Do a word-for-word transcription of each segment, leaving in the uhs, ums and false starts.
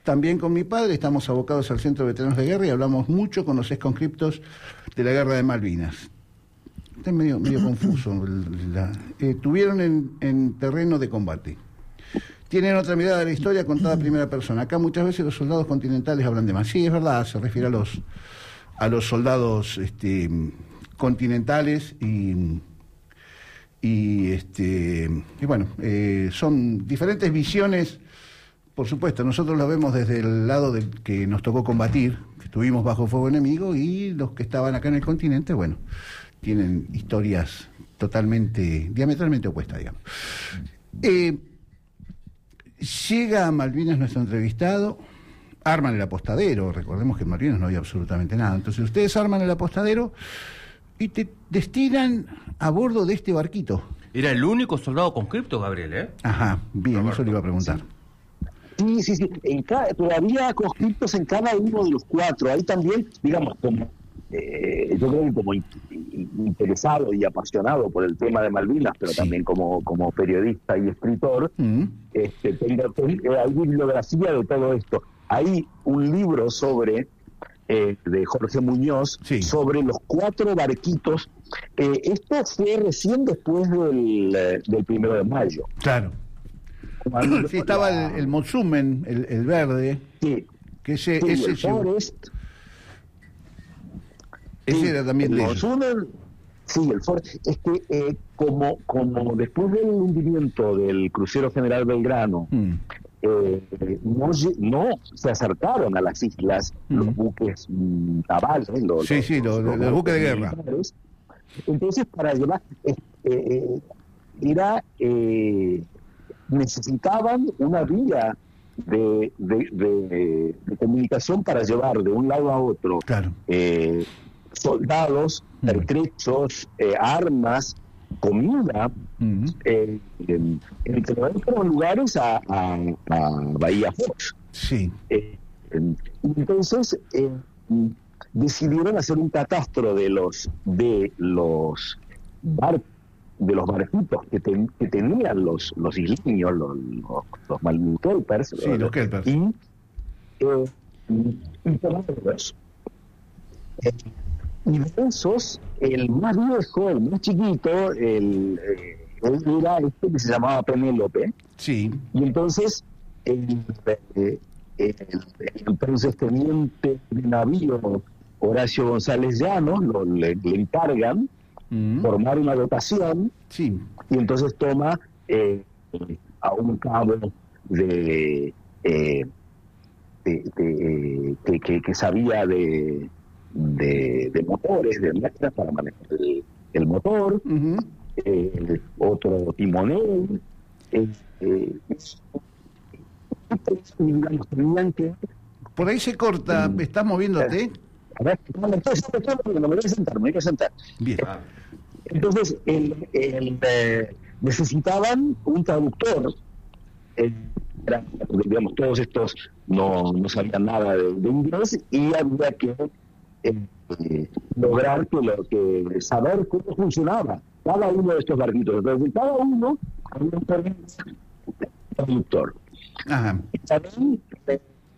también con mi padre, estamos abocados al Centro de Veteranos de Guerra y hablamos mucho con los exconscriptos de la Guerra de Malvinas. Está medio, medio confuso. La, eh, tuvieron en, en terreno de combate. Tienen otra mirada de la historia contada a primera persona. Acá muchas veces los soldados continentales hablan de más. Sí, es verdad, se refiere a los, a los soldados este, continentales y... Y, este, y bueno, eh, son diferentes visiones, por supuesto, nosotros lo vemos desde el lado del que nos tocó combatir, que estuvimos bajo fuego enemigo, y los que estaban acá en el continente, bueno, tienen historias totalmente, diametralmente opuestas, digamos. Eh, llega a Malvinas nuestro entrevistado, arman el apostadero, recordemos que en Malvinas no había absolutamente nada, entonces ustedes arman el apostadero y te destinan a bordo de este barquito. Era el único soldado conscripto, Gabriel, ¿eh? Ajá, bien, Roberto, eso le iba a preguntar. Sí, sí, sí. En cada, todavía conscriptos en cada uno de los cuatro. Ahí también, digamos, como eh, yo creo que como in, in, interesado y apasionado por el tema de Malvinas, pero sí, también como, como periodista y escritor, mm. este, tengo, tengo, hay bibliografía de todo esto. Hay un libro sobre... Eh, de Jorge Muñoz, sí, sobre los cuatro barquitos. Eh, esto fue recién después del, eh, del primero de mayo. Claro. Sí, estaba la... el, el Mosumen, el, el verde. Sí. Que ese, sí, ese el Forest. Ese sí, era también el de Mosumen, sí, el Forest. Es que eh, como, como después del hundimiento del crucero General Belgrano, mm. Eh, no, no se acercaron a las islas mm. los buques navales, los, sí, los, sí, los, los, los buques de guerra. Entonces, para llevar, eh, eh, era eh, necesitaban una vía de, de, de, de comunicación para llevar de un lado a otro, claro, eh, soldados, mm. pertrechos, eh, armas, comida, uh-huh. eh, en, entre otros lugares a, a, a Bahía Fox. Sí. Eh, entonces eh, decidieron hacer un catastro de los de los bar, de los barquitos que, ten, que tenían los los isleños, los los, los Malvinkelpers, sí, los, los Kelpers, y eh, y tomarlos. Eh, Y de esos, el más viejo, el más chiquito, el, eh, él era este que se llamaba Penélope. Sí. Y entonces, el, eh, el, el entonces teniente de navío Horacio González Llanos lo, le, le encargan mm. formar una dotación. Sí. Y entonces toma eh, a un cabo de, eh, de, de que, que, que sabía de... De, de motores, de máquinas para manejar el, el motor, uh-huh. eh, otro timonel, eh, eh, digamos, tenían que... Por ahí se corta, ¿me estás moviéndote? A ver, no me estoy sentando, no me voy a sentar, me voy a sentar. Bien. Entonces, el, el, eh, necesitaban un traductor, eh, era, digamos, todos estos no, no sabían nada de, de inglés y había que Eh, eh, lograr que, lo, que saber cómo funcionaba cada uno de estos barquitos. Entonces, cada uno había un traductor. Ajá. Y también, eh,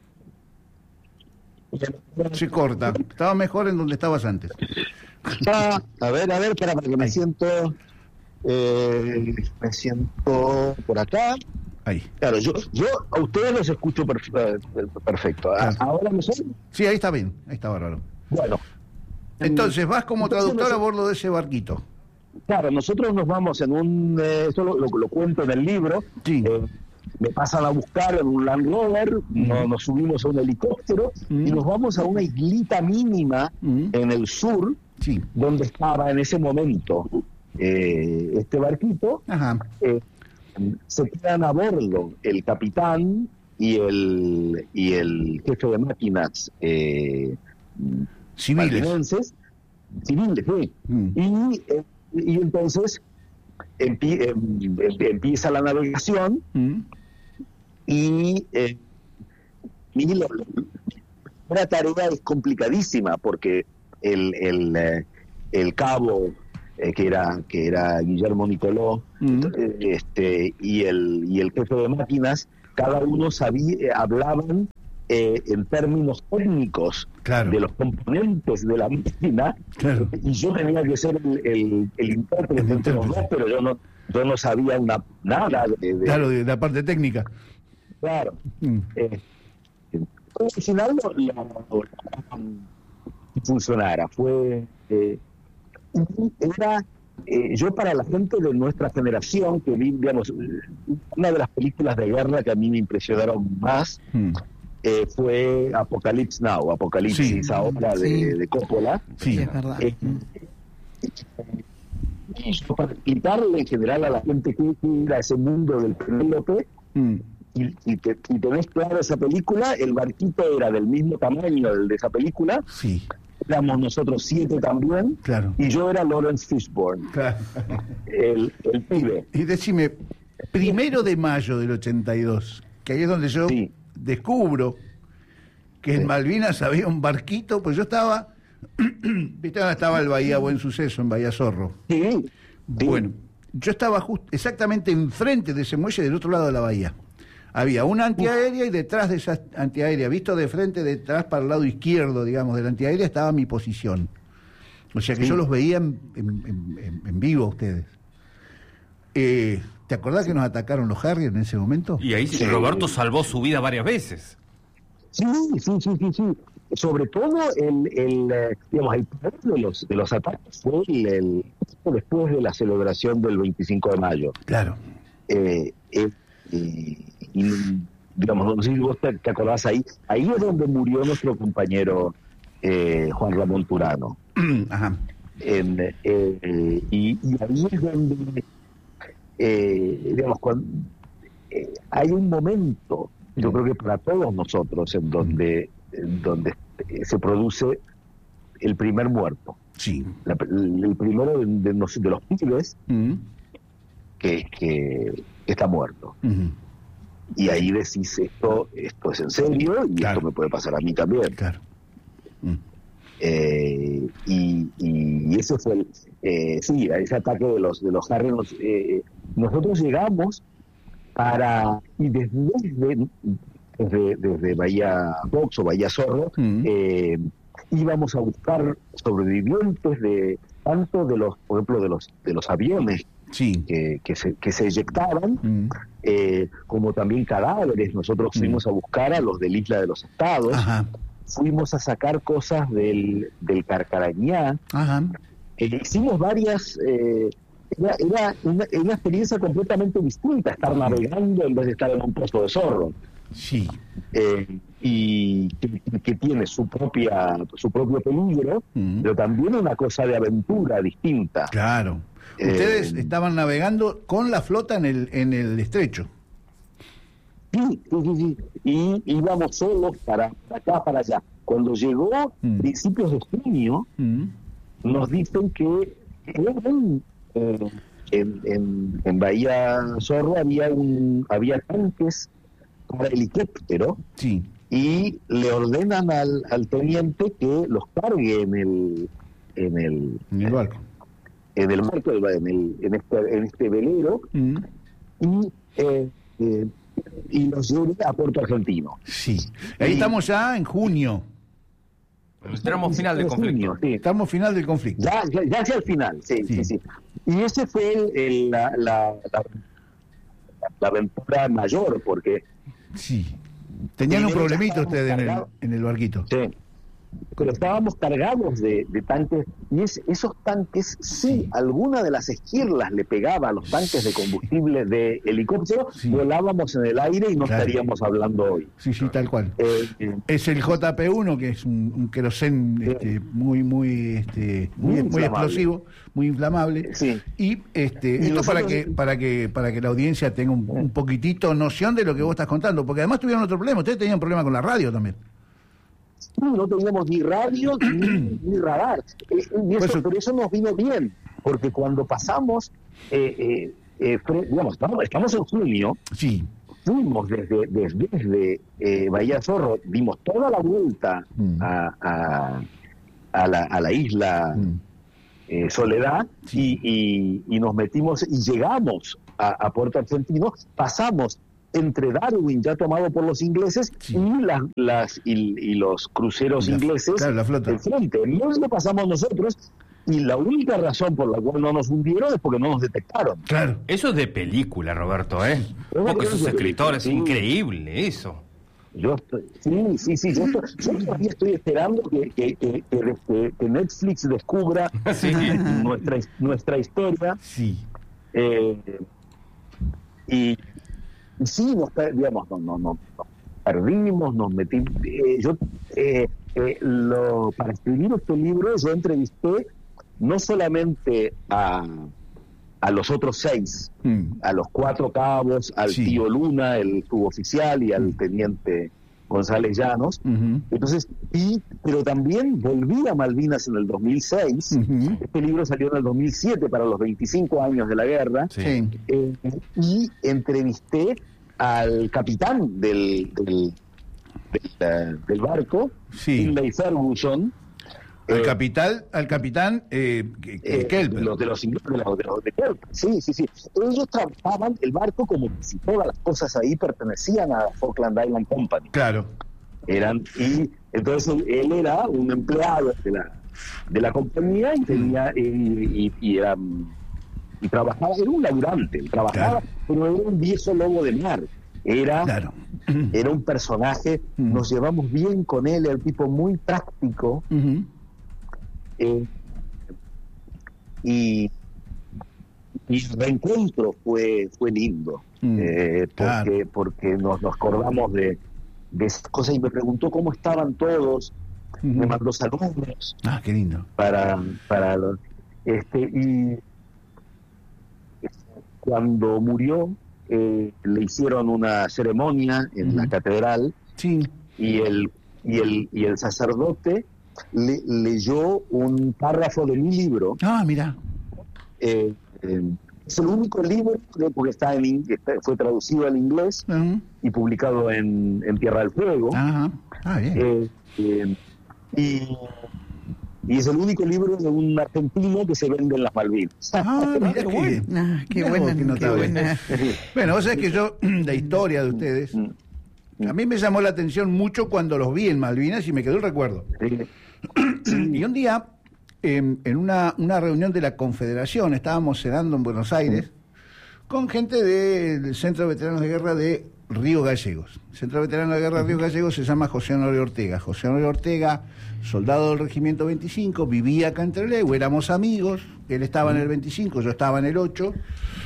se corta. Estaba mejor en donde estabas antes. Ah, a ver, a ver, espera, para que me siento. Eh, me siento por acá. Ahí. Claro, yo, yo a ustedes los escucho perf- perfecto. Claro. ¿Ahora me son? Sí, ahí está bien, ahí está bárbaro. Bueno. Entonces, vas como traductor nosotros, a bordo de ese barquito. Claro, nosotros nos vamos en un... Eh, esto lo, lo, lo cuento en el libro. Sí. Eh, me pasan a buscar en un Land Rover, mm. no, nos subimos a un helicóptero mm. y nos vamos a una islita mínima mm. en el sur, sí, donde estaba en ese momento eh, este barquito. Ajá. Eh, se quedan a bordo el capitán y el, y el jefe de máquinas eh, civiles, civiles sí. mm. y, eh, y entonces empi- eh, empieza la navegación mm. y, eh, y la, la tarea es complicadísima porque el, el, eh, el cabo eh, que era que era Guillermo Nicoló mm. este y el y el jefe de máquinas, cada uno sabía, hablaban eh, en términos técnicos claro. de los componentes de la máquina, claro. y yo tenía que ser el, el, el intérprete el entre los dos, pero yo no yo no sabía una, nada de, de, claro, de la parte técnica. Claro. Mm. Eh, al final lo, lo, lo, lo funcionara. Fue eh, era eh, yo para la gente de nuestra generación que vi, digamos, una de las películas de guerra que a mí me impresionaron más mm. eh, fue Apocalypse Now, Apocalipsis sí. ahora de, sí. de Coppola. Sí, es verdad. Eh, y yo para explicarle en general a la gente qué era ese mundo del Penélope, mm. y, y, te, y tenés claro esa película, el barquito era del mismo tamaño del de esa película. Sí. Éramos nosotros siete también, claro. y yo era Lawrence Fishburne, claro. el, el pibe. Y decime, primero de mayo del ochenta y dos, que ahí es donde yo sí. descubro que en sí. Malvinas había un barquito, pues yo estaba, viste dónde estaba el Bahía Buen Suceso, en Bahía Zorro. Sí. sí. Bueno, yo estaba just, exactamente enfrente de ese muelle del otro lado de la bahía. Había una antiaérea y detrás de esa antiaérea, visto de frente, detrás para el lado izquierdo, digamos, de la antiaérea, estaba mi posición. O sea que sí. yo los veía en, en, en, en vivo a ustedes. Eh, ¿Te acordás que nos atacaron los Harrier en ese momento? Y ahí sí. Roberto salvó su vida varias veces. Sí, sí, sí, sí, sí. Sobre todo el, el digamos, el poder de los, de los ataques fue el, el, después de la celebración del veinticinco de mayo. Claro. Eh, eh, eh, y digamos, no sé si vos te, te acordás ahí, ahí es donde murió nuestro compañero eh, Juan Ramón Turano. Ajá. En, eh, y, y ahí es donde, eh, digamos, cuando, eh, hay un momento, yo creo que para todos nosotros, en donde, en donde se produce el primer muerto. Sí. La, el primero de, de, los, de los pibes uh-huh. que, que está muerto. Uh-huh. Y ahí decís, esto esto es en serio y claro. esto me puede pasar a mí también. Claro. Mm. Eh, y, y ese fue el, eh, sí, ese ataque de los de los Harrier. Eh, nosotros llegamos para, y desde, desde, desde, desde Bahía Box o Bahía Zorro, mm. eh, íbamos a buscar sobrevivientes de tanto de los, por ejemplo, de los de los aviones sí. que, que, se, que se eyectaban, mm. eh, como también cadáveres. Nosotros mm. fuimos a buscar a los del Isla de los Estados, Ajá. fuimos a sacar cosas del, del Carcarañá, Ajá. Eh, hicimos varias, eh, era, era una, una experiencia completamente distinta, estar navegando en vez de estar en un pozo de zorro. Sí. Eh, y que, que tiene su propia su propio peligro, mm. pero también una cosa de aventura distinta. Claro. Ustedes eh, estaban navegando con la flota en el en el estrecho. Sí, sí, sí, sí. Y íbamos solos para, para acá, para allá. Cuando llegó mm. principios de junio, mm. nos dicen que en, eh, en, en, en Bahía Zorro había un había tanques para helicóptero, sí. y le ordenan al, al teniente que los cargue en el en el, en el barco. En el barco, en, el, en, este, en este velero, mm. y, eh, eh, y los lleve a Puerto Argentino. Sí. Ahí y, estamos ya en junio. Estamos final del conflicto. Junio, sí. Estamos final del conflicto. Ya, ya, ya hacia el final, sí, sí, sí. sí. Y ese fue el, el, la, la, la, la aventura mayor, porque... Sí. Tenían un problemita ustedes en el, en el barquito. Sí. Pero estábamos cargados de, de tanques, y es, esos tanques, sí, sí, alguna de las esquirlas le pegaba a los tanques de combustible de helicóptero, sí. volábamos en el aire y no claro. estaríamos hablando hoy. Sí, sí, tal cual. Eh, eh, es el J P uno, que es un, un querosén sí. este, muy, muy, este, muy, muy, muy explosivo, muy inflamable. Sí. Y este, y esto para que, para que, para que la audiencia tenga un, un poquitito noción de lo que vos estás contando, porque además tuvieron otro problema, ustedes tenían un problema con la radio también. No teníamos ni radio ni, ni radar. Eh, y eso, eso, pero eso nos vino bien, porque cuando pasamos, eh, eh, eh, fre- digamos, estamos, estamos en junio, sí. fuimos desde, desde, desde eh, Bahía Zorro, dimos toda la vuelta mm. a, a, a, la, a la isla mm. eh, Soledad, sí. y, y, y nos metimos y llegamos a, a Puerto Argentino, pasamos entre Darwin, ya tomado por los ingleses, sí. y las, las y, y los cruceros la, ingleses claro, la flota. del frente. No lo pasamos nosotros, y la única razón por la cual no nos hundieron es porque no nos detectaron. Claro. Eso es de película, Roberto, ¿eh? Porque esos escritores, sí. increíble eso. Yo estoy, sí, sí, sí, yo, estoy, yo todavía estoy esperando que, que, que, que, que Netflix descubra sí. nuestra, nuestra historia. Sí. Eh, y, y sí, nos, digamos, no, no, no, nos perdimos, nos metimos. Eh, yo, eh, eh, lo, para escribir este libro, yo entrevisté no solamente a, a los otros seis, mm. a los cuatro cabos, al sí. tío Luna, el suboficial, y al mm. teniente González Llanos. Uh-huh. Entonces, y, pero también volví a Malvinas en el dos mil seis. Uh-huh. Este libro salió en el dos mil siete, para los veinticinco años de la guerra. Sí. Eh, y entrevisté al capitán del, del, del, del barco, sí. Finlay Ferguson. Al eh, capitán, al capitán eh, eh, Kelp. De los de los ingleses, de los de, los de Kelp. Sí, sí, sí. Ellos trabajaban el barco como si todas las cosas ahí pertenecían a Falkland Island Company. Claro. Eran, y entonces él era un empleado de la de la compañía y tenía y, y, y era y trabajaba, era un laburante, trabajaba, claro. pero era un viejo lobo de mar. Era, claro. era un personaje, uh-huh. nos llevamos bien con él, era un tipo muy práctico. Uh-huh. Eh, y, y el reencuentro fue fue lindo, mm, eh, porque claro. porque nos, nos acordamos de, de esas cosas, y me preguntó cómo estaban todos. Mm. Me mandó saludos. Ah, qué lindo. Para, para los, este, y cuando murió, eh, le hicieron una ceremonia en mm. la catedral. Sí. Y el, y el, y el sacerdote Le, leyó un párrafo de mi libro. Ah, mira. Eh, eh, es el único libro, porque está en, fue traducido al inglés uh-huh. y publicado en, en Tierra del Fuego. Uh-huh. Ah, bien. Eh, eh, y, y es el único libro de un argentino que se vende en las Malvinas. Ah, mira qué bueno. Ah, qué buena, qué qué buena. Bueno, vos sabés que yo, la historia de ustedes, a mí me llamó la atención mucho cuando los vi en Malvinas y me quedó el recuerdo. Y un día, eh, en una, una reunión de la Confederación, estábamos cenando en Buenos Aires con gente de, del Centro de Veteranos de Guerra de Río Gallegos. El Centro de Veteranos de Guerra de Río Gallegos se llama José Honorio Ortega. José Honorio Ortega, soldado del Regimiento veinticinco, vivía acá en Trelew, éramos amigos, él estaba en el veinticinco, yo estaba en el ocho.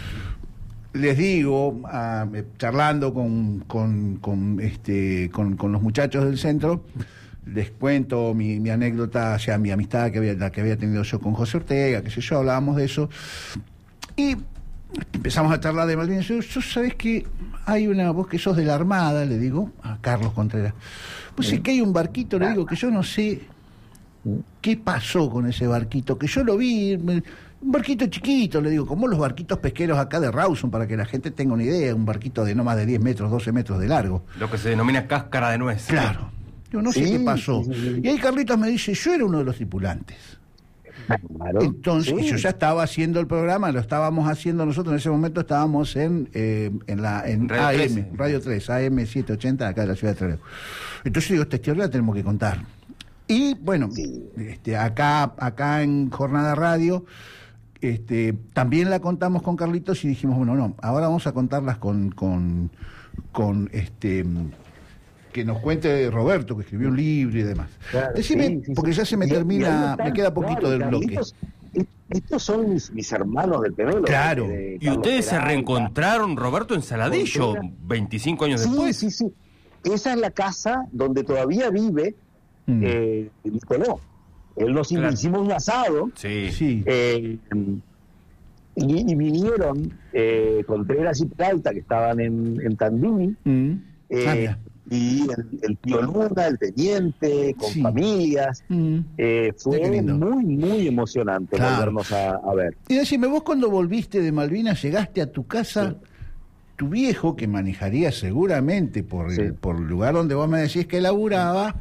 Les digo, uh, charlando con, con, con, este, con, con los muchachos del centro, les cuento mi, mi anécdota, o sea, mi amistad que había, la que había tenido yo con José Ortega, qué sé yo, hablábamos de eso. Y empezamos a charlar de Malvinas. Yo, yo sabés que hay una, vos que sos de la Armada, le digo, a Carlos Contreras. Pues es que hay un barquito, le digo, que yo no sé qué pasó con ese barquito, que yo lo vi, me, un barquito chiquito, le digo, como los barquitos pesqueros acá de Rawson, para que la gente tenga una idea, un barquito de no más de diez metros, doce metros de largo. Lo que se denomina cáscara de nuez. Claro. Yo no sí, sé qué pasó. Sí, sí. Y ahí Carlitos me dice, yo era uno de los tripulantes. Claro, Entonces, sí. yo ya estaba haciendo el programa, lo estábamos haciendo nosotros, en ese momento estábamos en eh, en la en Radio A M, trece. Radio tres, A M setecientos ochenta, acá de la ciudad de Trelew. Entonces digo, esta historia la tenemos que contar. Y bueno, sí. este, acá, acá en Jornada Radio, este, también la contamos con Carlitos y dijimos, bueno, no, ahora vamos a contarlas con, con, con este... que nos cuente Roberto, que escribió un libro y demás. Claro, Decime, sí, sí, porque ya se me termina, están, me queda poquito claro, del bloque. Estos son mis, mis hermanos del Penelo. Claro. De, de y ustedes se reencontraron, Roberto, en Saladillo, veinticinco años sí, después. Sí, sí, sí. Esa es la casa donde todavía vive mm. eh, Nicoló. Él nos claro. hicimos un asado. Sí. sí. Eh, y, y vinieron eh, Contreras y Peralta, que estaban en, en Tandil. Mm. Eh, ah, y el, el tío Luna, el teniente, con sí. familias. Mm. Eh, fue muy, muy emocionante claro. volvernos a, a ver. Y decime, vos cuando volviste de Malvinas, llegaste a tu casa, sí. tu viejo, que manejaría seguramente por, sí. el, por el lugar donde vos me decís que laburaba,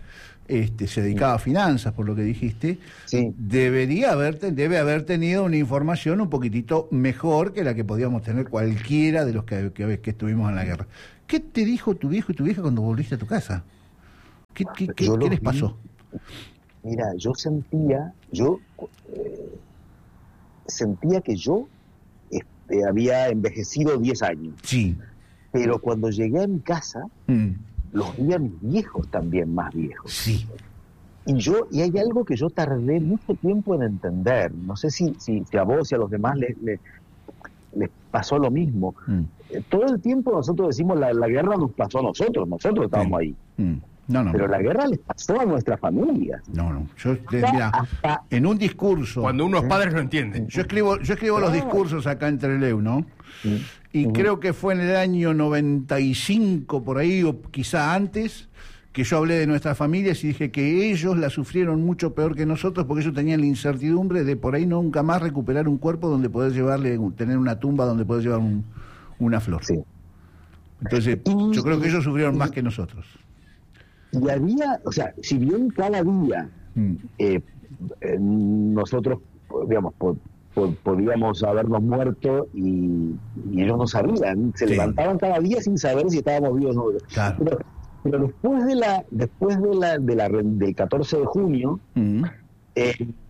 este, se dedicaba a finanzas, por lo que dijiste, sí. debería haber, debe haber tenido una información un poquitito mejor que la que podíamos tener cualquiera de los que, que, que estuvimos en la guerra. ¿Qué te dijo tu viejo y tu vieja cuando volviste a tu casa? ¿Qué, qué, qué, ¿qué les pasó? Mira, yo sentía, yo eh, sentía que yo este, había envejecido diez años. Sí. Pero cuando llegué a mi casa, mm. los vi a mis viejos también más viejos. Sí. Y yo, y hay algo que yo tardé mucho tiempo en entender. No sé si, si, si a vos y a los demás les, les, les pasó lo mismo. Mm. Eh, todo el tiempo nosotros decimos la, la guerra nos pasó a nosotros, nosotros estábamos ahí. Mm. No, no, Pero no. la guerra les pasó a nuestras familias. No, no. Yo, eh, mira, hasta, en un discurso. Cuando unos padres lo entienden. Yo escribo, yo escribo los discursos acá en Trelew, ¿no? Sí. Y Uh-huh. creo que fue en el año noventa y cinco, por ahí, o quizá antes, que yo hablé de nuestras familias y dije que ellos la sufrieron mucho peor que nosotros porque ellos tenían la incertidumbre de por ahí nunca más recuperar un cuerpo donde poder llevarle, tener una tumba donde poder llevar un, una flor. Sí. Entonces, Y- yo creo que ellos sufrieron más que nosotros. Y había, o sea, si bien cada día Mm. eh, eh, nosotros, digamos, po- po- podíamos habernos muerto y, y ellos no sabían, se Sí. levantaban cada día sin saber si estábamos vivos o no. Claro. Pero, pero después de la, después de la, de la re- del catorce de junio, Mm. eh,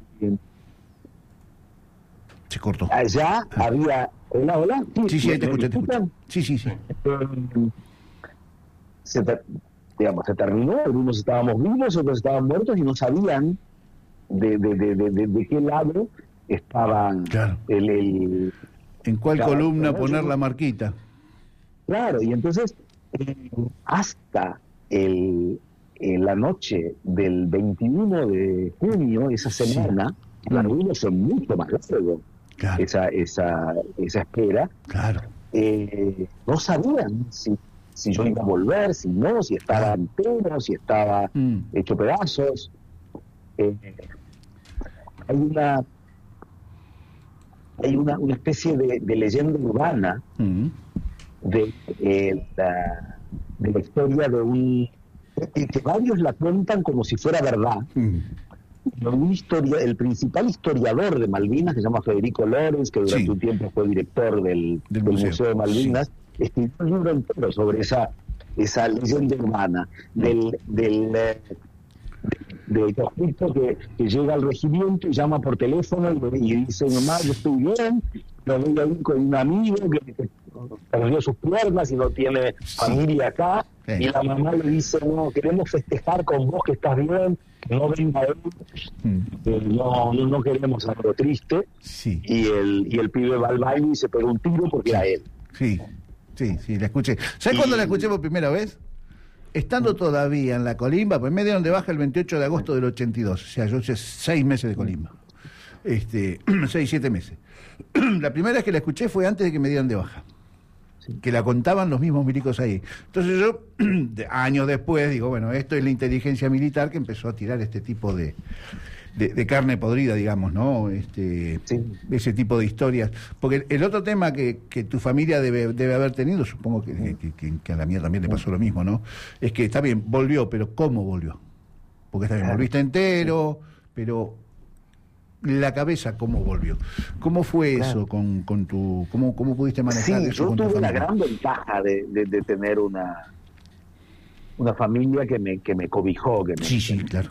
Se cortó. allá había, hola, hola, Sí, sí, ahí te ¿me escucho, te escucho. escuchan? Sí, sí, sí. Eh, se, ter- digamos, se terminó, algunos estábamos vivos, otros estaban muertos y no sabían de, de, de, de, de, de qué lado estaba Claro. el, el... ¿En cuál Claro, columna pero poner yo- la marquita? Claro, y entonces eh, hasta el, eh, la noche del veintiuno de junio, esa Sí. semana, Mm. algunos son mucho más largo, Claro, esa, esa, esa espera, claro. eh, no sabían si, si yo iba a volver, si no, si estaba entero, si estaba Mm. hecho pedazos. Eh, hay una hay una, una especie de, de leyenda urbana Mm. de, eh, la, de la historia de un que, que varios la cuentan como si fuera verdad. Mm. Un historia, el principal historiador de Malvinas, que se llama Federico Lorenz, que durante Sí. un tiempo fue director del, Del del museo. museo. de Malvinas, escribió un libro entero sobre esa esa leyenda urbana del del eh, de conflicto que, que llega al regimiento y llama por teléfono y, y dice: mamá, yo estoy bien, lo voy a ir con un amigo que, que perdió sus piernas y no tiene familia acá. Sí. Y la mamá le dice: no, queremos festejar con vos que estás bien, que no venga él, Mm. eh, no, no, no queremos algo triste. Sí, Y el, y el pibe va al baile y se pega un tiro porque era él. sí, sí, sí, la escuché. ¿Sabes Y- cuándo la escuché por primera vez? Estando todavía en la colimba, pues me dieron de baja el veintiocho de agosto del ochenta y dos, o sea, yo hice seis meses de colimba. Este, seis, siete meses. La primera vez que la escuché fue antes de que me dieran de baja. Que la contaban los mismos milicos ahí. Entonces yo, de- años después, digo, bueno, esto es la inteligencia militar que empezó a tirar este tipo de, de, de carne podrida, digamos, ¿no? Este, Sí. ese tipo de historias. Porque el, el otro tema que, que tu familia debe, debe haber tenido, supongo que, que, que- que a la mía también le pasó lo mismo, ¿no? Es que está bien, volvió, pero ¿cómo volvió? Porque está bien, Claro. volviste entero, pero la cabeza, ¿cómo volvió? ¿Cómo fue Claro. eso con, con tu... Cómo, cómo pudiste manejar Sí, eso yo con tu tuve la familia? gran ventaja de, de, de tener una una familia que me que me cobijó, que me, Sí, sí, claro.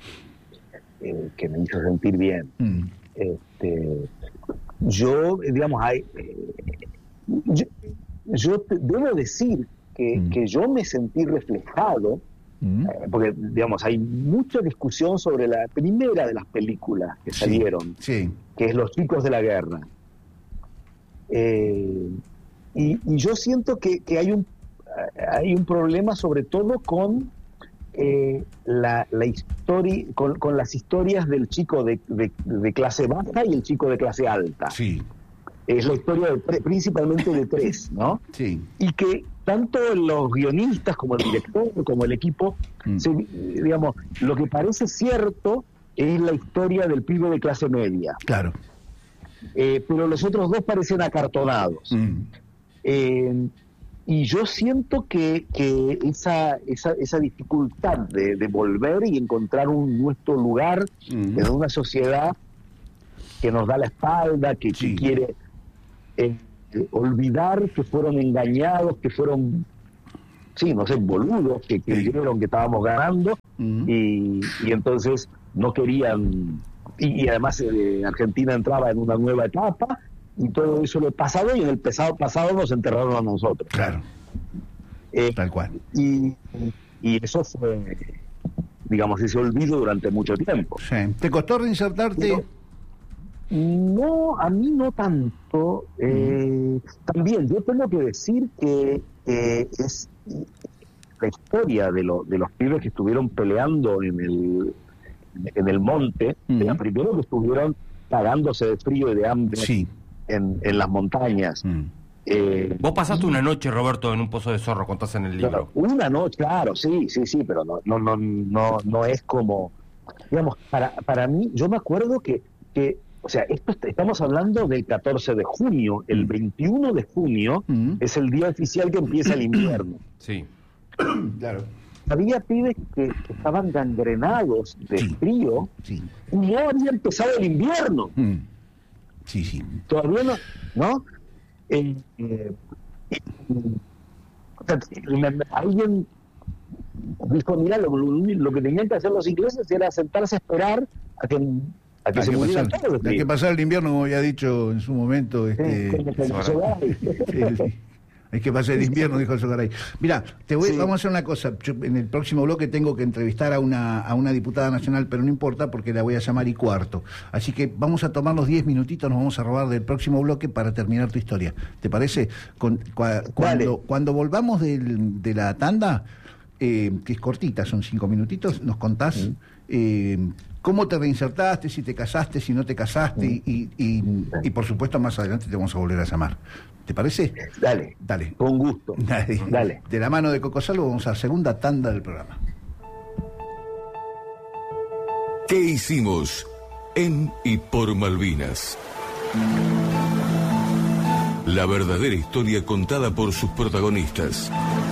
eh, que me hizo sentir bien. Mm. Este, yo, digamos, hay, eh, yo, yo te- debo decir que, Mm. que yo me sentí reflejado, Mm. eh, porque, digamos, hay mucha discusión sobre la primera de las películas que Sí, salieron, sí, que es Los chicos de la guerra. Eh, y, y yo siento que, que hay un hay un problema sobre todo con eh, la, la historia, con, con las historias del chico de, de- de clase baja y el chico de clase alta. sí, Es la historia de tre- principalmente de tres, ¿no? sí. Y que tanto los guionistas como el director, como el equipo, Mm. se- digamos, lo que parece cierto es la historia del pibe de clase media, Claro. eh, pero los otros dos parecen acartonados. Mm. Eh, y yo siento que, que esa, esa, esa dificultad de, de volver y encontrar un nuestro lugar uh-huh. en una sociedad que nos da la espalda, que, sí. que quiere eh, olvidar que fueron engañados, que fueron, sí, no sé, boludos, que creyeron sí. que estábamos ganando uh-huh. y, y entonces no querían, y, y además eh, Argentina entraba en una nueva etapa, y todo eso lo pasado, y en el pasado pasado nos enterraron a nosotros. Claro. Eh, Tal cual. Y, y eso fue, digamos, ese olvido durante mucho tiempo. Sí. ¿Te costó reinsertarte? Pero, no, a mí no tanto. Eh, mm. También, yo tengo que decir que eh, es la historia de, lo, de los pibes que estuvieron peleando en el, en el monte, mm. la primero que estuvieron cagándose de frío y de hambre. Sí. En, en las montañas. Mm. Eh, Vos pasaste y, una noche, Roberto, en un pozo de zorro, contás en el libro. Una noche, claro, sí, sí, sí, pero no, no, no, no, no es como, digamos, para, para mí, yo me acuerdo que, que, o sea, esto estamos hablando del catorce de junio, el veintiuno de junio mm. es el día oficial que empieza el invierno. Sí, claro. Había pibes que, que estaban gangrenados de sí. frío sí. y no había empezado el invierno. Mm. Sí, sí. Todavía no, ¿no? Eh, eh, eh, o sea, alguien dijo, mira, lo, lo que tenían que hacer los ingleses era sentarse a esperar a que, a que hay se que murieran pasar, todos. Hay que pasar el invierno, como había dicho en su momento. Este, sí, sí, sí. Hay que pasar el invierno, dijo el Sogaray. Mira, te voy, sí. vamos a hacer una cosa. Yo, en el próximo bloque tengo que entrevistar a una, a una diputada nacional, pero no importa porque la voy a llamar y cuarto. Así que vamos a tomar los diez minutitos, nos vamos a robar del próximo bloque para terminar tu historia. ¿Te parece? Con, cua, cuando, cuando volvamos del, de la tanda, eh, que es cortita, son cinco minutitos, nos contás sí. eh, cómo te reinsertaste, si te casaste, si no te casaste, sí. y, y, y por supuesto más adelante te vamos a volver a llamar. ¿Te parece? Dale. Dale. Con gusto. Dale. Dale. De la mano de Coco Salvo vamos a la segunda tanda del programa. ¿Qué hicimos en y por Malvinas? La verdadera historia contada por sus protagonistas.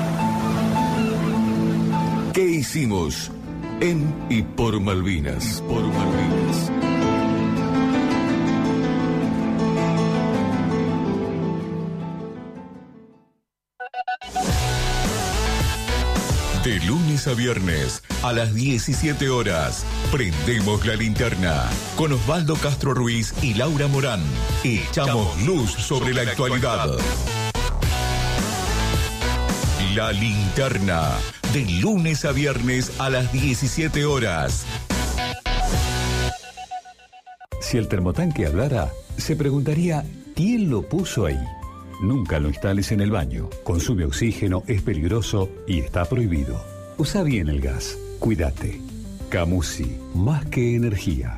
¿Qué hicimos en y por Malvinas? Por Malvinas. De lunes a viernes, a las diecisiete horas, prendemos la linterna con Osvaldo Castro Ruiz y Laura Morán. Echamos luz sobre la actualidad. La linterna, de lunes a viernes a las diecisiete horas. Si el termotanque hablara, se preguntaría, ¿quién lo puso ahí? Nunca lo instales en el baño. Consume oxígeno, es peligroso y está prohibido. Usa bien el gas. Cuídate. Camusi, más que energía.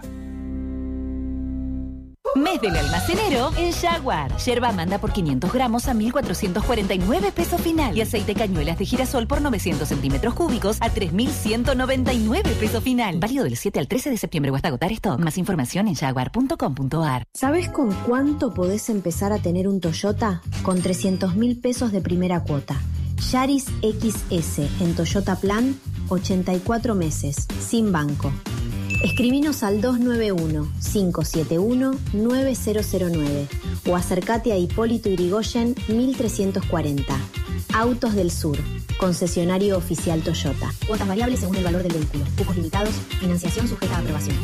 Mes del almacenero en Jaguar. Yerba Amanda por quinientos gramos a mil cuatrocientos cuarenta y nueve pesos final. Y aceite cañuelas de girasol por novecientos centímetros cúbicos a tres mil ciento noventa y nueve pesos final. Válido del siete al trece de septiembre o hasta agotar stock. Más información en jaguar punto com punto a r. ¿Sabes con cuánto podés empezar a tener un Toyota? Con trescientos mil pesos de primera cuota. Yaris X S en Toyota Plan, ochenta y cuatro meses, sin banco. Escribinos al dos nueve uno, cinco siete uno, nueve cero cero nueve o acércate a Hipólito Yrigoyen mil trescientos cuarenta. Autos del Sur, concesionario oficial Toyota. Cuotas variables según el valor del vehículo. Cupos limitados, financiación sujeta a aprobación.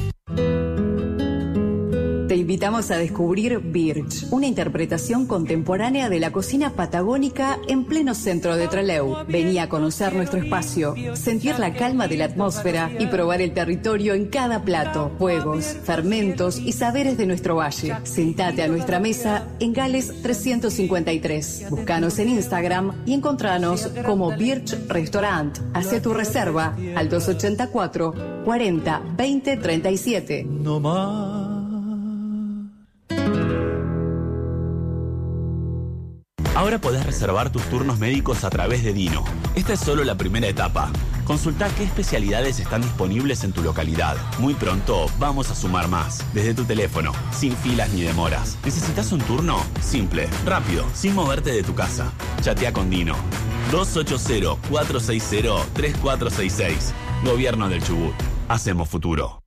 Te invitamos a descubrir Birch, una interpretación contemporánea de la cocina patagónica en pleno centro de Trelew. Vení a conocer nuestro espacio, sentir la calma de la atmósfera y probar el territorio en cada plato, juegos, fermentos y saberes de nuestro valle. Sentate a nuestra mesa en Gales trescientos cincuenta y tres. Búscanos en Instagram y encontranos como Birch Restaurant. Hacé tu reserva al dos ochenta y cuatro, cuarenta, veinte, treinta y siete. No más. Ahora Ahora podés reservar tus turnos médicos a través de Dino. Esta es solo la primera etapa. Consulta qué especialidades están disponibles en tu localidad. Muy pronto vamos a sumar más. Desde tu teléfono, sin filas ni demoras. ¿Necesitas un turno? Simple, rápido, sin moverte de tu casa. Chatea con Dino. dos ocho cero, cuatro seis cero, tres cuatro seis seis. Gobierno del Chubut. Hacemos futuro.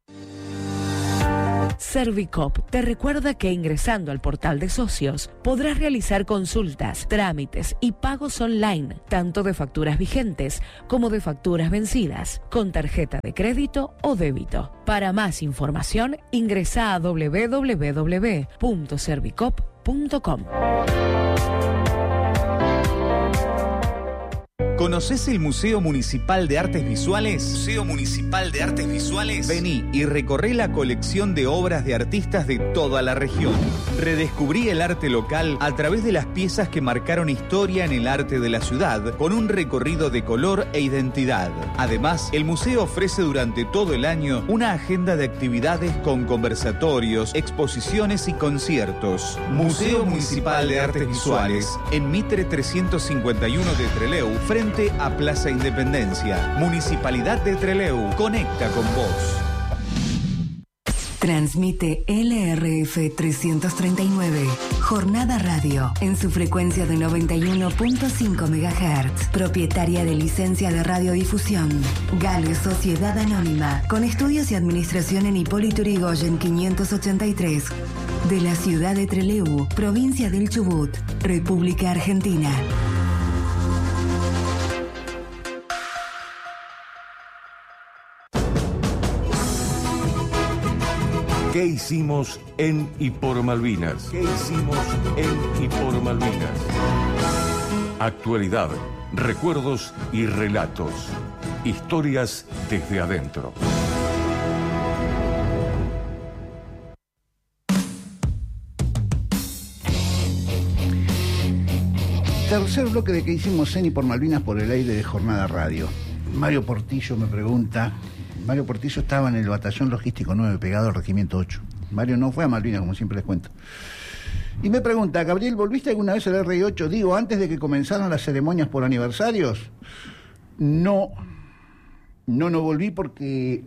Servicop te recuerda que ingresando al portal de socios podrás realizar consultas, trámites y pagos online, tanto de facturas vigentes como de facturas vencidas, con tarjeta de crédito o débito. Para más información, ingresa a doble u doble u doble u punto servicop punto com. ¿Conoces el Museo Municipal de Artes Visuales? Museo Municipal de Artes Visuales. Vení y recorré la colección de obras de artistas de toda la región. Redescubrí el arte local a través de las piezas que marcaron historia en el arte de la ciudad, con un recorrido de color e identidad. Además, el museo ofrece durante todo el año una agenda de actividades con conversatorios, exposiciones y conciertos. Museo Municipal de Artes Visuales, en Mitre trescientos cincuenta y uno de Trelew, frente a Plaza Independencia. Municipalidad de Trelew, conecta con vos. Transmite L R F trescientos treinta y nueve, Jornada Radio, en su frecuencia de noventa y uno punto cinco megahertz, propietaria de licencia de radiodifusión. Gale Sociedad Anónima, con estudios y administración en Hipólito Yrigoyen quinientos ochenta y tres, de la ciudad de Trelew, provincia del Chubut, República Argentina. ¿Qué hicimos en y por Malvinas? ¿Qué hicimos en y por Malvinas? Actualidad, recuerdos y relatos. Historias desde adentro. Tercer bloque de ¿Qué hicimos en y por Malvinas por el aire de Jornada Radio. Mario Portillo me pregunta... Mario Portillo estaba en el batallón logístico nueve, pegado al regimiento ocho. Mario no fue a Malvinas, como siempre les cuento. Y me pregunta, Gabriel, ¿volviste alguna vez al R I ocho? Digo, antes de que comenzaran las ceremonias por aniversarios. No, no, no volví porque...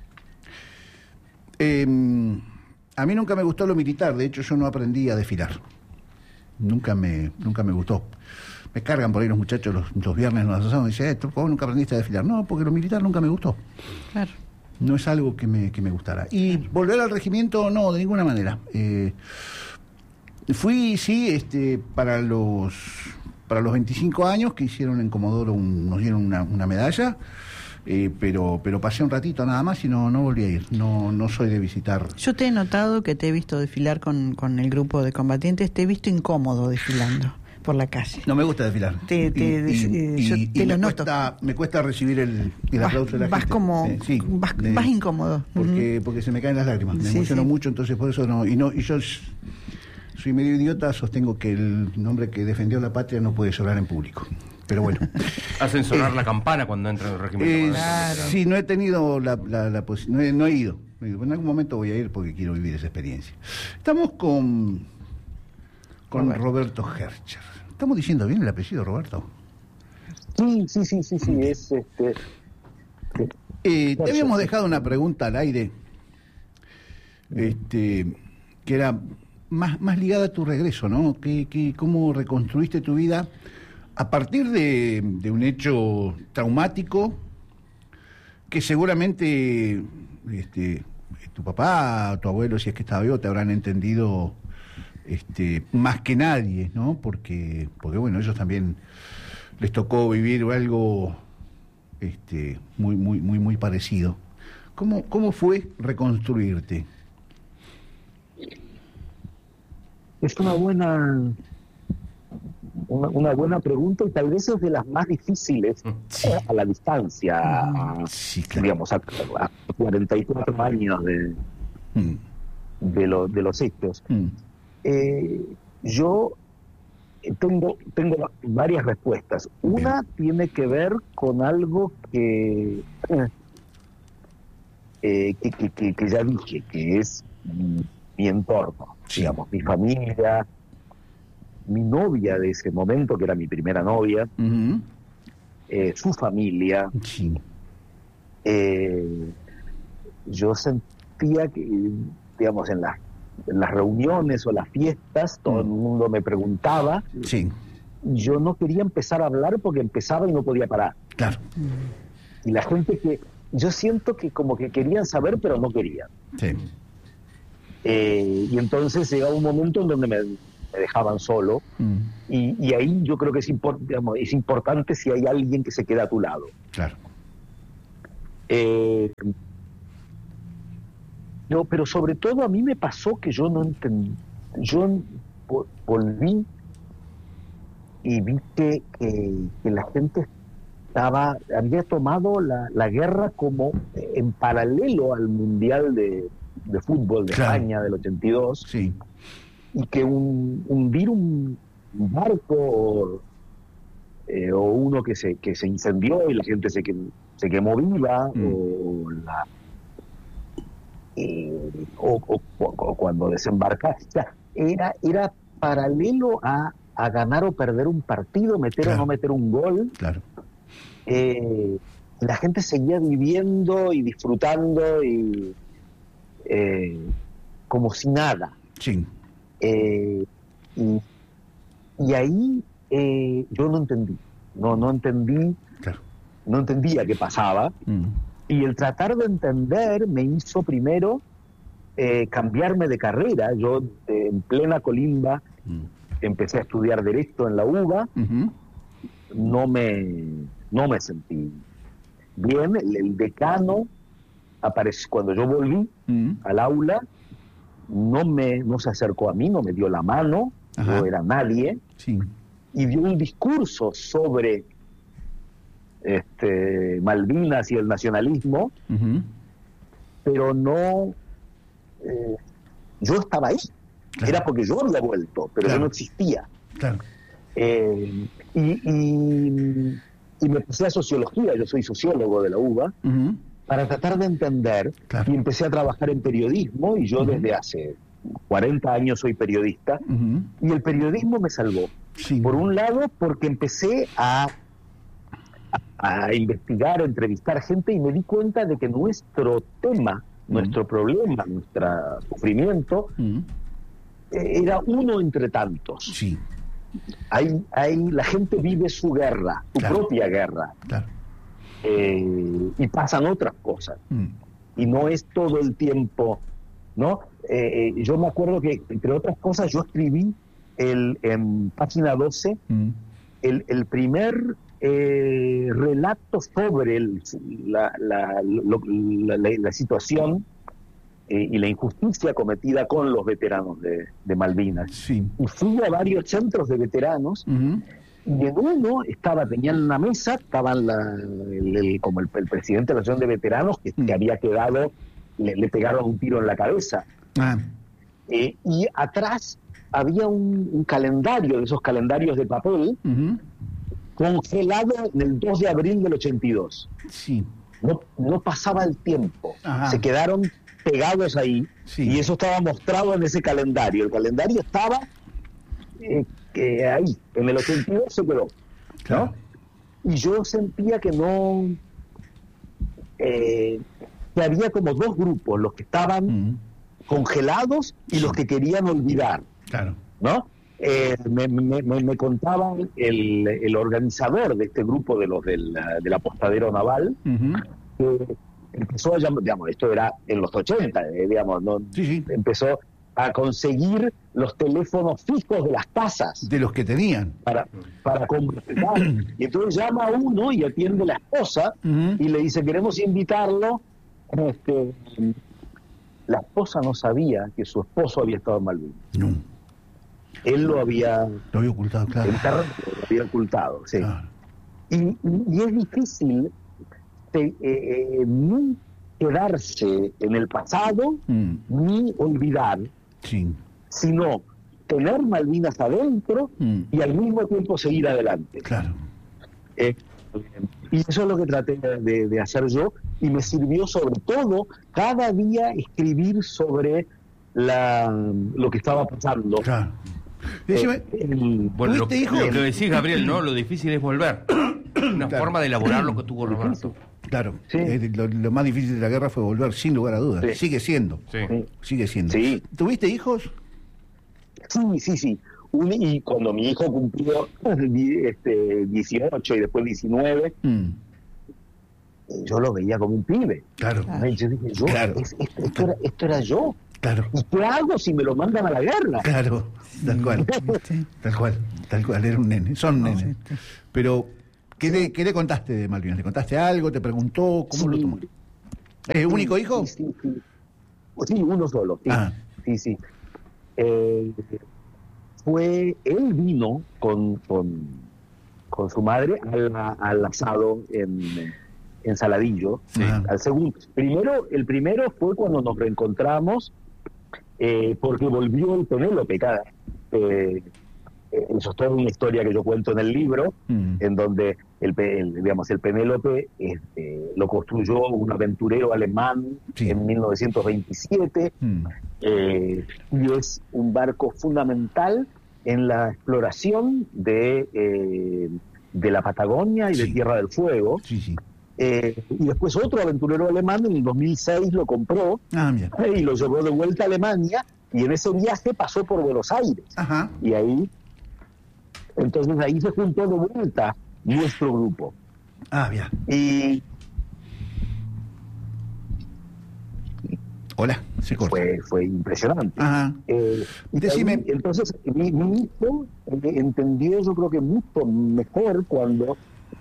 Eh, a mí nunca me gustó lo militar, de hecho yo no aprendí a desfilar. Nunca me, nunca me gustó. Me cargan por ahí los muchachos los, los viernes en los asados y dicen, eh, ¿tú nunca aprendiste a desfilar? No, porque lo militar nunca me gustó. Claro. No es algo que me, que me gustara. Y volver al regimiento, no, de ninguna manera. Eh, fui, sí, este, para los para los veinticinco años que hicieron en Comodoro, un, nos dieron una, una medalla, eh, pero pero pasé un ratito nada más y no, no volví a ir. No, no soy de visitar. Yo te he notado que te he visto desfilar con, con el grupo de combatientes, te he visto incómodo desfilando por la calle. No me gusta desfilar. Te, te, y, y, yo y, te y lo me noto. Cuesta, me cuesta recibir el, el vas, aplauso de la vas gente. Como, eh, sí, vas, de, vas incómodo. Porque, uh-huh. porque se me caen las lágrimas. Me sí, emociono sí. mucho, entonces por eso no. Y no y yo soy medio idiota, sostengo que el hombre que defendió la patria no puede llorar en público. Pero bueno. Hacen sonar eh, la campana cuando entra en el regimiento. Eh, claro. Sí, no he tenido la, la, la posibilidad, no, no he ido. En algún momento voy a ir porque quiero vivir esa experiencia. Estamos con, con Roberto, Roberto Hercher. ¿Estamos diciendo bien el apellido, Roberto? Sí, sí, sí, sí, sí, es este... Eh, te habíamos dejado una pregunta al aire, este, que era más, más ligada a tu regreso, ¿no? ¿Qué, qué, ¿Cómo reconstruiste tu vida a partir de, de un hecho traumático que seguramente este, tu papá, tu abuelo, si es que estaba vivo, te habrán entendido... Este, más que nadie, ¿no? Porque, porque bueno, ellos también les tocó vivir algo este, muy, muy, muy, muy parecido. ¿Cómo, cómo fue reconstruirte? Es una buena, una, una buena pregunta y tal vez es de las más difíciles sí. a la distancia, sí, claro. digamos, a, a cuarenta y cuatro años de, mm. de, lo, de los hechos. Mm. Eh, yo tengo, tengo varias respuestas. Una Bien. tiene que ver con algo que, eh, que, que, que, que ya dije, que es mi, mi entorno, sí. digamos, mi familia, mi novia de ese momento, que era mi primera novia, uh-huh. eh, su familia, sí. eh, yo sentía que, digamos, en las, en las reuniones o las fiestas, todo el mundo me preguntaba, sí. yo no quería empezar a hablar porque empezaba y no podía parar. Claro. Y la gente que, yo siento que como que querían saber, pero no querían. Sí. Eh, y entonces llegaba un momento en donde me, me dejaban solo, mm. y, y ahí yo creo que es, import, digamos, es importante si hay alguien que se queda a tu lado. Claro. Eh, no, pero sobre todo a mí me pasó que yo no entendí. Yo volví y vi que, que, que la gente estaba, había tomado la, la guerra como en paralelo al Mundial de, de Fútbol de claro. España del ochenta y dos, sí. y que un, hundir un barco eh, o uno que se que se incendió y la gente se, que, se quemó viva, mm. o, la, eh, o, o, o cuando desembarcaste, o sea, era, era paralelo a, a ganar o perder un partido, meter claro. o no meter un gol. Claro. Eh, la gente seguía viviendo y disfrutando y eh, como si nada. Sí. Eh, y, y ahí eh, yo no entendí, no, no entendí, claro. no entendía qué pasaba. Mm. Y el tratar de entender me hizo primero eh, cambiarme de carrera. Yo eh, en plena colimba mm. empecé a estudiar Derecho en la U B A. Uh-huh. No me no me sentí bien. El, el decano apareció cuando yo volví mm. al aula. No me no se acercó a mí, no me dio la mano, Ajá. no era nadie, sí. y dio un discurso sobre este, Malvinas y el nacionalismo, uh-huh. pero no, eh, yo estaba ahí, claro. era porque yo había vuelto, pero claro. yo no existía. Claro. Eh, y, y, y me pasé a sociología, yo soy sociólogo de la U B A, uh-huh. para tratar de entender, claro. y empecé a trabajar en periodismo, y yo uh-huh. desde hace cuarenta años soy periodista, uh-huh. y el periodismo me salvó. Sí. Por un lado, porque empecé a, a, a investigar, a entrevistar gente, y me di cuenta de que nuestro tema, uh-huh. nuestro problema, nuestro sufrimiento, uh-huh. era uno entre tantos. Sí. Hay, hay, la gente vive su guerra, su claro. propia guerra. Claro. Eh, y pasan otras cosas mm. y no es todo el tiempo, ¿no? Eh, eh, yo me acuerdo que entre otras cosas yo escribí el, en página doce mm. el, el primer eh, relato sobre el, la, la, lo, la, la, la situación eh, y la injusticia cometida con los veteranos de, de Malvinas. Sí. Y fui a varios centros de veteranos. Mm-hmm. Y en uno estaba, tenían una mesa, estaban la, el, el, como el, el presidente de la Asociación de Veteranos, que, mm. que había quedado, le, le pegaron un tiro en la cabeza. Ah. Eh, y atrás había un, un calendario, de esos calendarios de papel, uh-huh. congelado en el dos de abril del ochenta y dos. Sí. No, no pasaba el tiempo. Ajá. Se quedaron pegados ahí, sí. y eso estaba mostrado en ese calendario. El calendario estaba... Eh, que ahí, en el ochenta y dos se quedó, ¿no? Claro. Y yo sentía que no, eh, que había como dos grupos, los que estaban mm. congelados y sí. los que querían olvidar, claro. ¿no? Eh, me, me, me, me contaba el, el organizador de este grupo de los del, del apostadero naval, uh-huh. que empezó a llamar, digamos, esto era en los ochenta, eh, digamos, ¿no? Sí, sí. Empezó a conseguir los teléfonos fijos de las casas. De los que tenían. Para, para conversar. Y entonces llama a uno y atiende la esposa uh-huh. y le dice, queremos invitarlo. Este, la esposa no sabía que su esposo había estado en Malvinas. No. Él lo había... Lo había ocultado, claro. Enterrado, lo había ocultado, sí. Claro. Y, y es difícil de, eh, ni quedarse en el pasado, mm. ni olvidar, sí. sino tener Malvinas adentro mm. y al mismo tiempo seguir adelante. Claro. Eh, y eso es lo que traté de, de hacer yo, y me sirvió sobre todo cada día escribir sobre la, lo que estaba pasando. Claro. Decime, eh, bueno, lo, hijo? lo que decís, Gabriel, ¿no? Lo difícil es volver. Una claro. forma de elaborar lo que tuvo Roberto. Claro, sí. eh, lo, lo más difícil de la guerra fue volver, sin lugar a dudas. Sí. Sigue siendo. Sí. Sigue siendo. Sí. ¿Tuviste hijos? Sí, sí, sí. Un, y cuando mi hijo cumplió este, dieciocho y después diecinueve, mm. yo lo veía como un pibe. Claro. claro. Yo dije, yo, claro. es, esto, esto, era, esto era yo. Claro. ¿Y qué hago si me lo mandan a la guerra? Claro, tal cual. Sí. Tal cual, tal cual. Era un nene, son no, nenes. Sí. Pero, ¿qué le, ¿qué le contaste de Malvinas? ¿Le contaste algo? ¿Te preguntó? ¿Cómo sí. lo tomó? ¿Es el único hijo? Sí, sí, sí. Sí, uno solo. Sí, ah. sí. sí. Eh, fue, él vino con, con, con su madre al, al asado en, en Saladillo, sí. al segundo. Primero, el primero fue cuando nos reencontramos, eh, porque volvió el Penélope, cada, eh, eso es toda una historia que yo cuento en el libro, mm. en donde el, el, digamos, el Penélope este, lo construyó un aventurero alemán sí. en mil novecientos veintisiete, mm. eh, y es un barco fundamental en la exploración de, eh, de la Patagonia y sí. de Tierra del Fuego. Sí, sí. Eh, y después otro aventurero alemán en el dos mil seis lo compró ah, y lo llevó de vuelta a Alemania, y en ese viaje pasó por Buenos Aires. Ajá. Y ahí entonces ahí se juntó de vuelta nuestro grupo. Ah, bien. Y hola, se corta. Fue, fue impresionante. Ajá. Eh, Decime. Entonces mi, mi hijo entendió, yo creo que mucho mejor cuando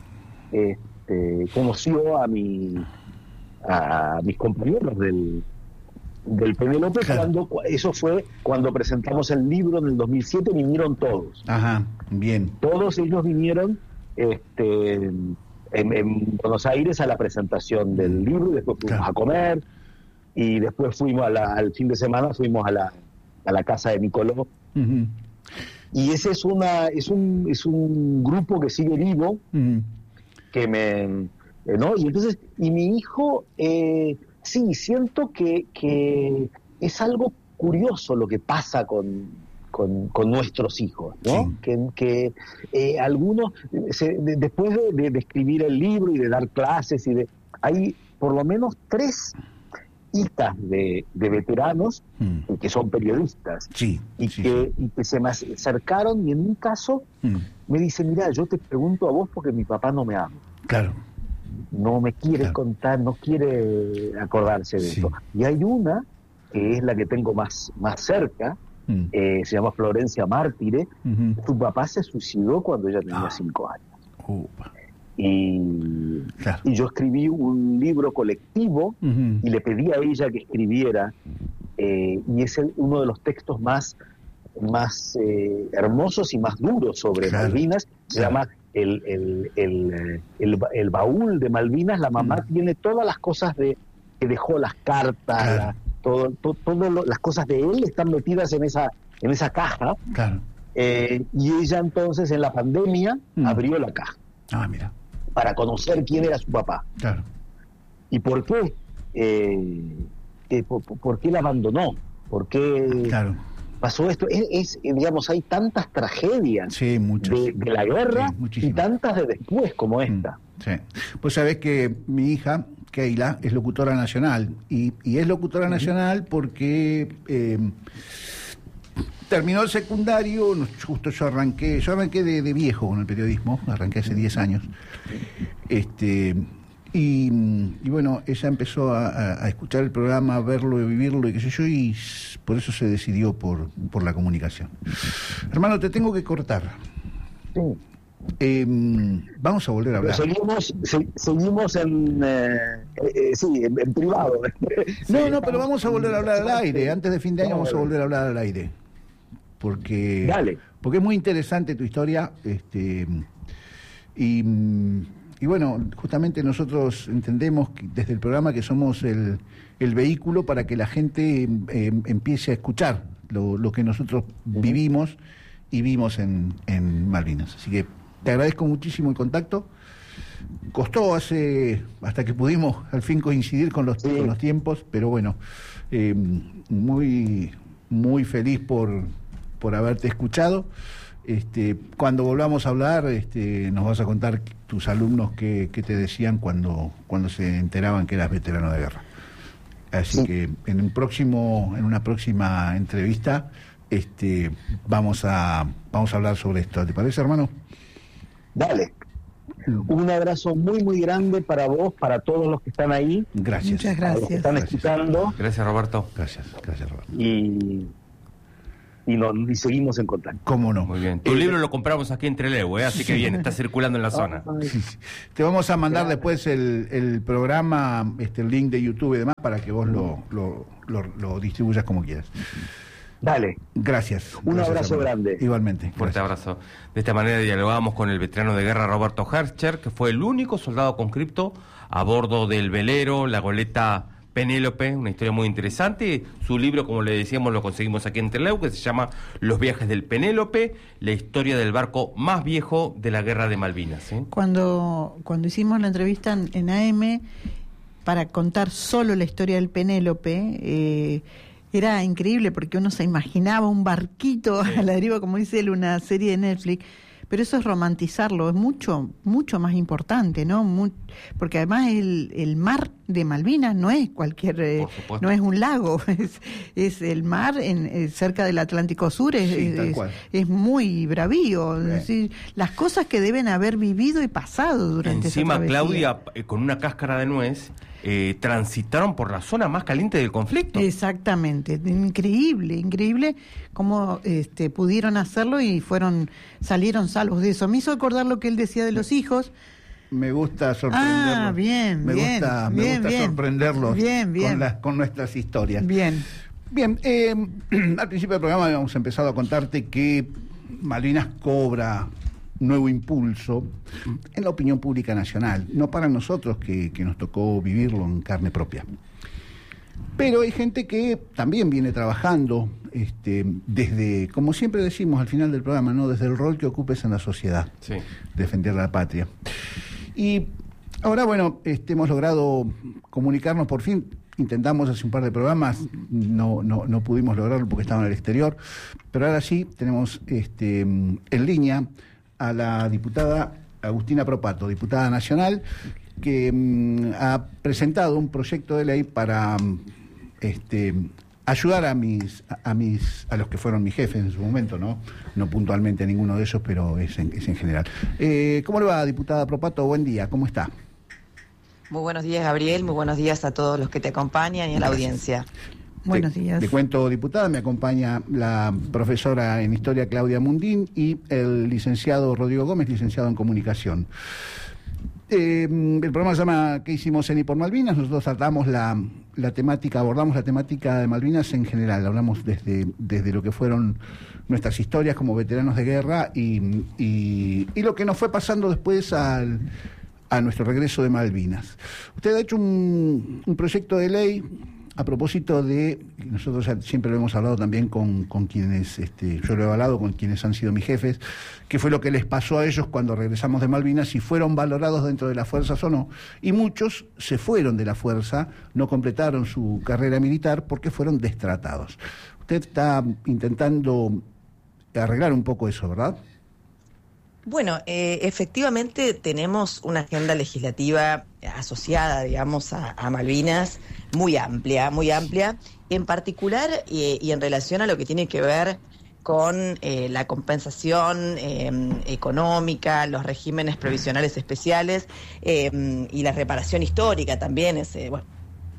este, conoció a mi a mis compañeros del del Penélope, claro. cuando eso fue cuando presentamos el libro en el dos mil siete, vinieron todos. Ajá, bien. Todos ellos vinieron este, en, en Buenos Aires a la presentación del libro, y después fuimos claro. a comer, y después fuimos a la, al fin de semana fuimos a la a la casa de Nicoló. Uh-huh. Y ese es una es un es un grupo que sigue vivo, uh-huh. que me eh, ¿no? Y entonces y mi hijo eh, sí, siento que, que es algo curioso lo que pasa con, con, con nuestros hijos, ¿no? Sí. Que, que eh, algunos, se, de, después de, de, de escribir el libro y de dar clases, y de hay por lo menos tres hijas de, de veteranos mm. que son periodistas, sí, y, sí, que, sí. y que se me acercaron, y en un caso mm. me dice, mira, yo te pregunto a vos porque mi papá no me ama. Claro. No me quiere claro. contar, no quiere acordarse de sí. eso. Y hay una, que es la que tengo más, más cerca, mm. eh, se llama Florencia Mártire. Uh-huh. Su papá se suicidó cuando ella tenía ah. cinco años. Uh. Y, claro. y yo escribí un libro colectivo uh-huh. y le pedí a ella que escribiera, eh, y es el, uno de los textos más, más eh, hermosos y más duros sobre claro. Malvinas. Se claro. llama El, el, el, el, el baúl de Malvinas. La mamá mm. tiene todas las cosas de que dejó, las cartas, claro. la, todo, todo, todo lo, las cosas de él están metidas en esa en esa caja. Claro. Eh, y ella entonces en la pandemia mm. abrió la caja. Ah, mira. Para conocer quién era su papá. Claro. Y por qué, eh, eh, por, por qué la abandonó, por qué claro. pasó esto. Es, es, digamos, hay tantas tragedias sí, de, de la guerra sí, y tantas de después como esta. Sí. Pues sabés que mi hija, Keila, es locutora nacional, y, y es locutora uh-huh. nacional porque eh, terminó el secundario, justo yo arranqué, yo arranqué de, de viejo con el periodismo, arranqué hace diez años, este... Y, y bueno, ella empezó a, a escuchar el programa, a verlo, a vivirlo y qué sé yo, y por eso se decidió por, por la comunicación. Hermano, te tengo que cortar. Sí. Eh, vamos a volver a hablar. Pero seguimos, se, seguimos en, eh, eh, sí, en, en privado. No, no, pero vamos a volver a hablar al aire. Antes de fin de año vamos a volver a hablar al aire. Porque, Dale. porque es muy interesante tu historia. Este, y... Y bueno, justamente nosotros entendemos que desde el programa que somos el, el vehículo para que la gente eh, empiece a escuchar lo, lo que nosotros vivimos y vimos en, en Malvinas. Así que te agradezco muchísimo el contacto. Costó hace hasta que pudimos al fin coincidir con los, sí. con los tiempos, pero bueno, eh, muy, muy feliz por... por haberte escuchado. Este, cuando volvamos a hablar, este, nos vas a contar tus alumnos qué, qué te decían cuando, cuando se enteraban que eras veterano de guerra. Así sí. que en un próximo, en una próxima entrevista, este, vamos a, vamos a hablar sobre esto. ¿Te parece, hermano? Dale. Un abrazo muy, muy grande para vos, para todos los que están ahí. Gracias. Muchas gracias. Los que están gracias. escuchando. Gracias, Roberto. Gracias, gracias, Roberto. Y... Y, no, y seguimos en contacto. ¿Cómo no? Muy bien. Tu eh, libro lo compramos aquí en Trelew, ¿eh? Así que bien, está circulando en la zona. Sí, sí. Te vamos a mandar después el, el programa, este, el link de YouTube y demás, para que vos lo, lo, lo, lo distribuyas como quieras. Dale. Gracias. Un gracias, abrazo hermano. grande. Igualmente. Fuerte abrazo. De esta manera dialogamos con el veterano de guerra Roberto Hercher, que fue el único soldado conscripto a bordo del velero, la goleta Penélope, una historia muy interesante. Su libro, como le decíamos, lo conseguimos aquí en Trelew, que se llama Los viajes del Penélope, la historia del barco más viejo de la guerra de Malvinas. ¿eh? Cuando, cuando hicimos la entrevista en, en A M, para contar solo la historia del Penélope, eh, era increíble porque uno se imaginaba un barquito sí. a la deriva, como dice él, una serie de Netflix. Pero eso es romantizarlo, es mucho, mucho más importante, ¿no? Muy, porque además el, el mar de Malvinas no es cualquier, eh, no es un lago, es, es el mar en, eh, cerca del Atlántico Sur, es, sí, es, es muy bravío. Sí. Es decir, las cosas que deben haber vivido y pasado durante Encima, esa Claudia, eh, con una cáscara de nuez, eh, transitaron por la zona más caliente del conflicto. Exactamente, increíble, increíble cómo este, pudieron hacerlo y fueron, salieron salvos de eso. Me hizo acordar lo que él decía de los hijos. Me gusta sorprenderlos. Ah, bien, me bien, gusta, bien, me gusta bien, sorprenderlos bien, bien. Con, las, con nuestras historias. Bien. Bien, eh, al principio del programa habíamos empezado a contarte que Malvinas cobra nuevo impulso en la opinión pública nacional. No para nosotros, que, que nos tocó vivirlo en carne propia. Pero hay gente que también viene trabajando este, desde, como siempre decimos al final del programa, ¿no? Desde el rol que ocupes en la sociedad, sí. defender la patria. Y ahora, bueno, este, hemos logrado comunicarnos por fin. Intentamos hace un par de programas, no, no, no pudimos lograrlo porque estaban en el exterior, pero ahora sí tenemos este, en línea a la diputada Agustina Propato, diputada nacional, que um, ha presentado un proyecto de ley para um, este, ayudar a mis, a, a mis, a los que fueron mis jefes en su momento, no, no puntualmente a ninguno de ellos, pero es en, es en general. Eh, ¿Cómo le va, diputada Propato? Buen día, ¿cómo está? Muy buenos días, Gabriel, muy buenos días a todos los que te acompañan y a la Gracias. audiencia. Buenos días. Te, te cuento, diputada, me acompaña la profesora en Historia Claudia Mundín y el licenciado Rodrigo Gómez, licenciado en Comunicación. Eh, el programa se llama ¿Qué hicimos en y por Malvinas? Nosotros tratamos la, la temática, abordamos la temática de Malvinas en general, hablamos desde, desde lo que fueron nuestras historias como veteranos de guerra y, y, y lo que nos fue pasando después al, a nuestro regreso de Malvinas. Usted ha hecho un, un proyecto de ley a propósito de, nosotros siempre lo hemos hablado también con, con quienes, este, yo lo he hablado con quienes han sido mis jefes, qué fue lo que les pasó a ellos cuando regresamos de Malvinas, si fueron valorados dentro de las fuerzas o no, y muchos se fueron de la fuerza, no completaron su carrera militar porque fueron destratados. Usted está intentando arreglar un poco eso, ¿verdad? Bueno, eh, efectivamente tenemos una agenda legislativa asociada, digamos, a, a Malvinas muy amplia, muy amplia, en particular y, y en relación a lo que tiene que ver con eh, la compensación eh, económica, los regímenes provisionales especiales eh, y la reparación histórica también, es, eh, bueno,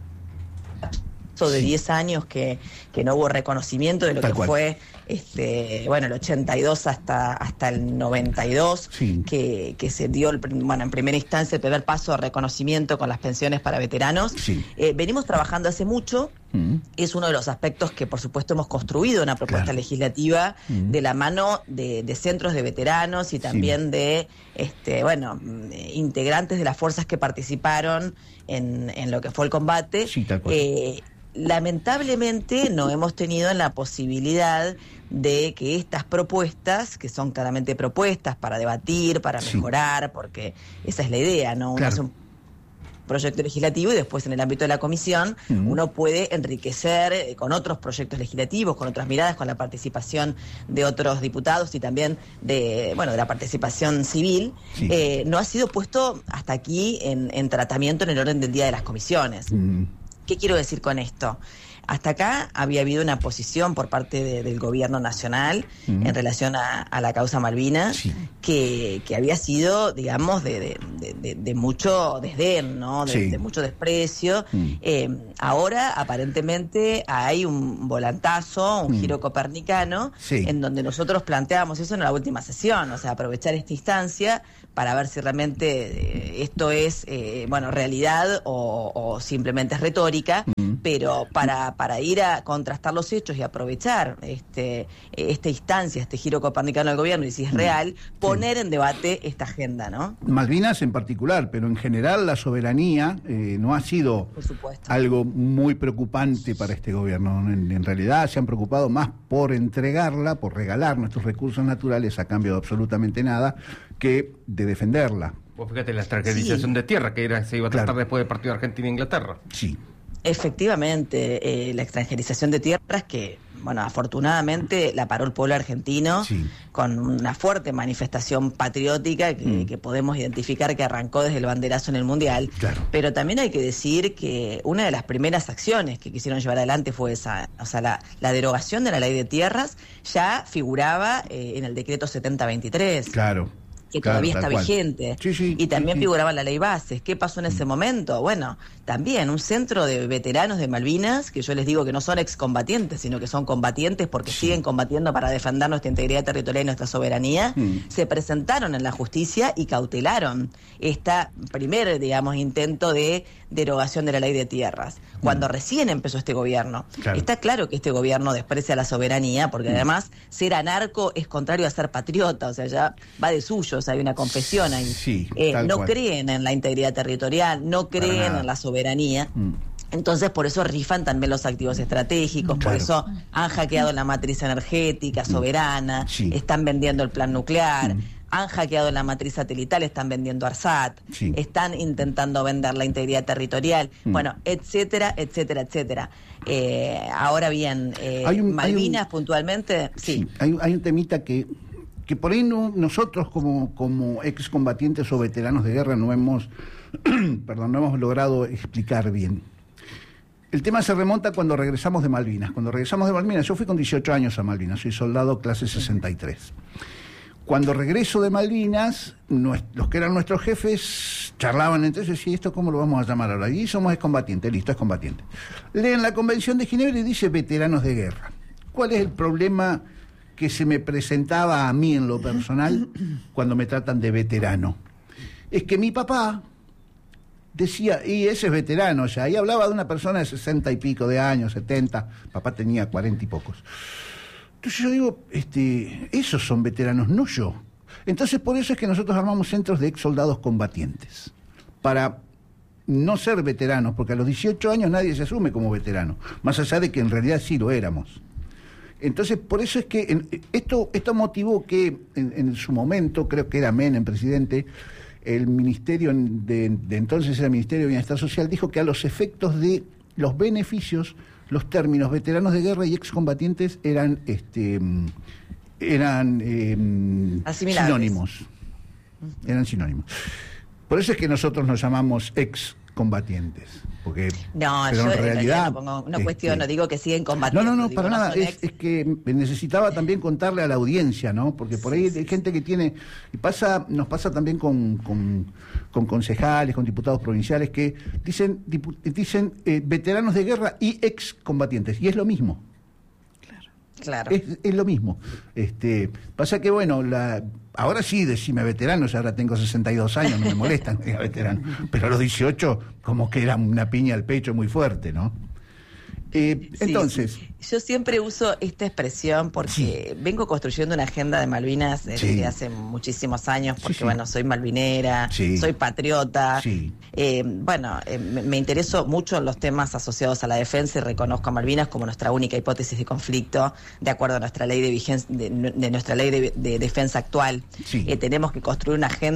de diez años que, que no hubo reconocimiento de lo Tal que cual. fue este bueno el ochenta y dos hasta hasta el noventa y dos, sí. que, que se dio el, bueno en primera instancia el primer paso de reconocimiento con las pensiones para veteranos. Sí. Eh, venimos trabajando hace mucho. Mm. Es uno de los aspectos que por supuesto hemos construido una propuesta Claro. legislativa Mm. de la mano de, de centros de veteranos y también Sí. de este bueno integrantes de las fuerzas que participaron en, en lo que fue el combate. Sí, tal cual. Eh, lamentablemente no hemos tenido la posibilidad de que estas propuestas, que son claramente propuestas para debatir, para Sí. mejorar, porque esa es la idea, ¿no? Uno Claro. hace un proyecto legislativo y después en el ámbito de la comisión uh-huh. uno puede enriquecer eh, con otros proyectos legislativos, con otras miradas, con la participación de otros diputados y también de, bueno, de la participación civil. Sí. Eh, no ha sido puesto hasta aquí en, en tratamiento en el orden del día de las comisiones. Uh-huh. ¿Qué quiero decir con esto? Hasta acá había habido una posición por parte de, del gobierno nacional uh-huh. en relación a, a la causa Malvinas sí. que, que había sido, digamos, de, de, de, de mucho desdén, ¿no? De, sí. de mucho desprecio. Uh-huh. Eh, ahora, aparentemente, hay un volantazo, un uh-huh. giro copernicano, sí. en donde nosotros planteábamos eso en la última sesión, o sea, aprovechar esta instancia para ver si realmente eh, esto es, eh, bueno, realidad o, o simplemente es retórica, uh-huh. pero para para ir a contrastar los hechos y aprovechar este esta instancia, este giro copernicano del gobierno, y si es real, poner sí. en debate esta agenda, ¿no? Malvinas en particular, pero en general la soberanía eh, no ha sido algo muy preocupante para este gobierno. En, en realidad se han preocupado más por entregarla, por regalar nuestros recursos naturales a cambio de absolutamente nada, que de defenderla. Vos fíjate la extranjerización sí. de tierra que era, se iba a tratar claro. después del partido de Argentina e Inglaterra. Sí. Efectivamente, eh, la extranjerización de tierras que, bueno, afortunadamente la paró el pueblo argentino sí. con una fuerte manifestación patriótica que, mm. que podemos identificar que arrancó desde el banderazo en el Mundial. Claro. Pero también hay que decir que una de las primeras acciones que quisieron llevar adelante fue esa, o sea, la, la derogación de la ley de tierras ya figuraba eh, en el decreto setenta veintitrés. Claro. que claro, todavía está vigente. Sí, sí, y también sí, sí. figuraba la ley bases. ¿Qué pasó en ese momento? Bueno, también un centro de veteranos de Malvinas, que yo les digo que no son excombatientes, sino que son combatientes porque sí. siguen combatiendo para defender nuestra integridad territorial y nuestra soberanía, mm. se presentaron en la justicia y cautelaron este primer, digamos, intento de derogación de la ley de tierras. Cuando mm. recién empezó este gobierno. Claro. Está claro que este gobierno desprecia la soberanía, porque mm. además ser anarco es contrario a ser patriota, o sea, ya va de suyo, o sea, hay una confesión ahí. Sí, eh, no cual. creen en la integridad territorial, no creen en la soberanía. Mm. Entonces, por eso rifan también los activos estratégicos, claro. por eso han hackeado la matriz energética soberana, sí. están vendiendo el plan nuclear, mm. han hackeado la matriz satelital, están vendiendo ARSAT, sí. están intentando vender la integridad territorial, mm. bueno, etcétera, etcétera, etcétera. Eh, ahora bien, eh, hay un, Malvinas hay un, puntualmente, sí. sí hay, hay un temita que, que por ahí no, nosotros como, como excombatientes o veteranos de guerra no hemos, perdón, no hemos logrado explicar bien. El tema se remonta cuando regresamos de Malvinas. Cuando regresamos de Malvinas, yo fui con dieciocho años a Malvinas, soy soldado clase sesenta y tres. Cuando regreso de Malvinas, los que eran nuestros jefes charlaban entre ellos, y ¿esto cómo lo vamos a llamar ahora? Y somos excombatientes, listo, excombatientes. Leen la Convención de Ginebra y dice veteranos de guerra. ¿Cuál es el problema que se me presentaba a mí en lo personal cuando me tratan de veterano? Es que mi papá decía, y ese es veterano ya, y hablaba de una persona de sesenta y pico de años, setenta, papá tenía cuarenta y pocos. Entonces yo digo, este, esos son veteranos, no yo. Entonces por eso es que nosotros armamos centros de ex soldados combatientes, para no ser veteranos, porque a los dieciocho años nadie se asume como veterano, más allá de que en realidad sí lo éramos. Entonces por eso es que en, esto, esto motivó que en, en su momento, creo que era Menem presidente, el ministerio de, de entonces era el Ministerio de Bienestar Social, dijo que a los efectos de los beneficios, los términos veteranos de guerra y excombatientes eran este eran eh, sinónimos. Eran sinónimos. Por eso es que nosotros nos llamamos excombatientes. Porque, no, pero yo en realidad, no pongo, no cuestiono, este, digo que siguen combatiendo. No, no, no, digo, para no nada. Es, es que necesitaba también contarle a la audiencia, ¿no? Porque por ahí hay gente que tiene, y pasa, nos pasa también con, con, con concejales, con diputados provinciales que dicen, dipu, dicen eh, veteranos de guerra y excombatientes, y es lo mismo. Claro. Es, es lo mismo. Este, pasa que, bueno, la, ahora sí, decime veterano, ya ahora tengo sesenta y dos años, no me molestan que diga veterano, pero a los dieciocho como que era una piña al pecho muy fuerte, ¿no? Eh, sí, entonces... Sí. Yo siempre uso esta expresión porque sí. vengo construyendo una agenda de Malvinas desde sí. hace muchísimos años, porque, sí, sí. bueno, soy malvinera, sí. soy patriota. Sí. Eh, bueno, eh, me, me intereso mucho en los temas asociados a la defensa y reconozco a Malvinas como nuestra única hipótesis de conflicto, de acuerdo a nuestra ley de vigencia, de, de nuestra ley de, de defensa actual. Sí. Eh, tenemos que construir una agenda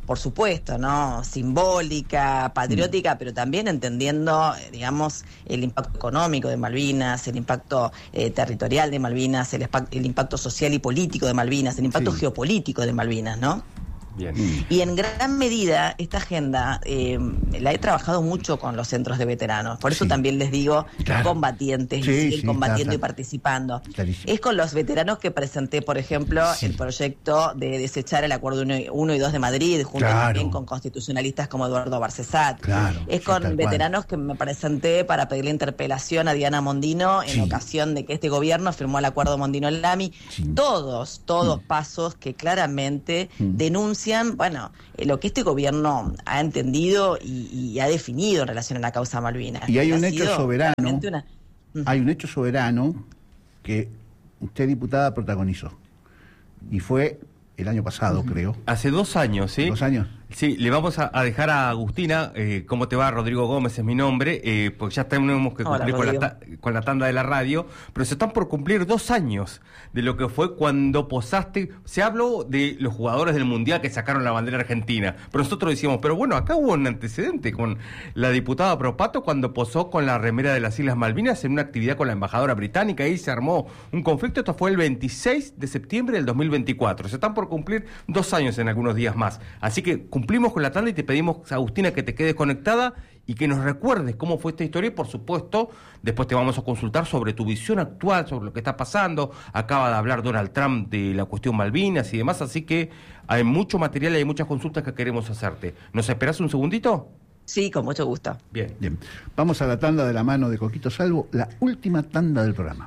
por supuesto, ¿no? Simbólica, patriótica, mm. pero también entendiendo, digamos, el impacto económico de Malvinas, el impacto eh, territorial de Malvinas, el, el impacto social y político de Malvinas, el impacto sí. geopolítico de Malvinas, ¿no? Bien. Y en gran medida esta agenda eh, la he trabajado mucho con los centros de veteranos, por eso sí. también les digo claro. combatientes, sí, y siguen sí, combatiendo claro. y participando. Clarísimo. Es con los veteranos que presenté, por ejemplo, sí. el proyecto de desechar el acuerdo uno y dos de Madrid, junto claro. también con constitucionalistas como Eduardo Barcesat. Claro, es sí, con veteranos cual. que me presenté para pedir la interpelación a Diana Mondino en sí. ocasión de que este gobierno firmó el acuerdo Mondino-Lamy. Sí. Todos, todos mm. pasos que claramente mm. denuncian bueno, eh, lo que este gobierno ha entendido y, y ha definido en relación a la causa Malvinas. Y hay un hecho soberano, una... hay un hecho soberano que usted, diputada, protagonizó. Y fue el año pasado, uh-huh. creo. Hace dos años, ¿sí? Dos años. Sí, le vamos a, a dejar a Agustina, eh, ¿cómo te va? Rodrigo Gómez es mi nombre, eh, porque ya tenemos que cumplir Hola, con, la con la tanda de la radio, pero se están por cumplir dos años de lo que fue cuando posaste. Se habló de los jugadores del Mundial que sacaron la bandera argentina, pero nosotros decíamos, pero bueno, acá hubo un antecedente con la diputada Propato cuando posó con la remera de las Islas Malvinas en una actividad con la embajadora británica, y se armó un conflicto. Esto fue el veintiséis de septiembre del dos mil veinticuatro, se están por cumplir dos años en algunos días más, así que cumplimos con la tanda y te pedimos, Agustina, que te quedes conectada y que nos recuerdes cómo fue esta historia, y por supuesto después te vamos a consultar sobre tu visión actual, sobre lo que está pasando. Acaba de hablar Donald Trump de la cuestión Malvinas y demás, así que hay mucho material y hay muchas consultas que queremos hacerte. ¿Nos esperás un segundito? Sí, con mucho gusto. Bien. Bien. Vamos a la tanda de la mano de Coquito Salvo, la última tanda del programa.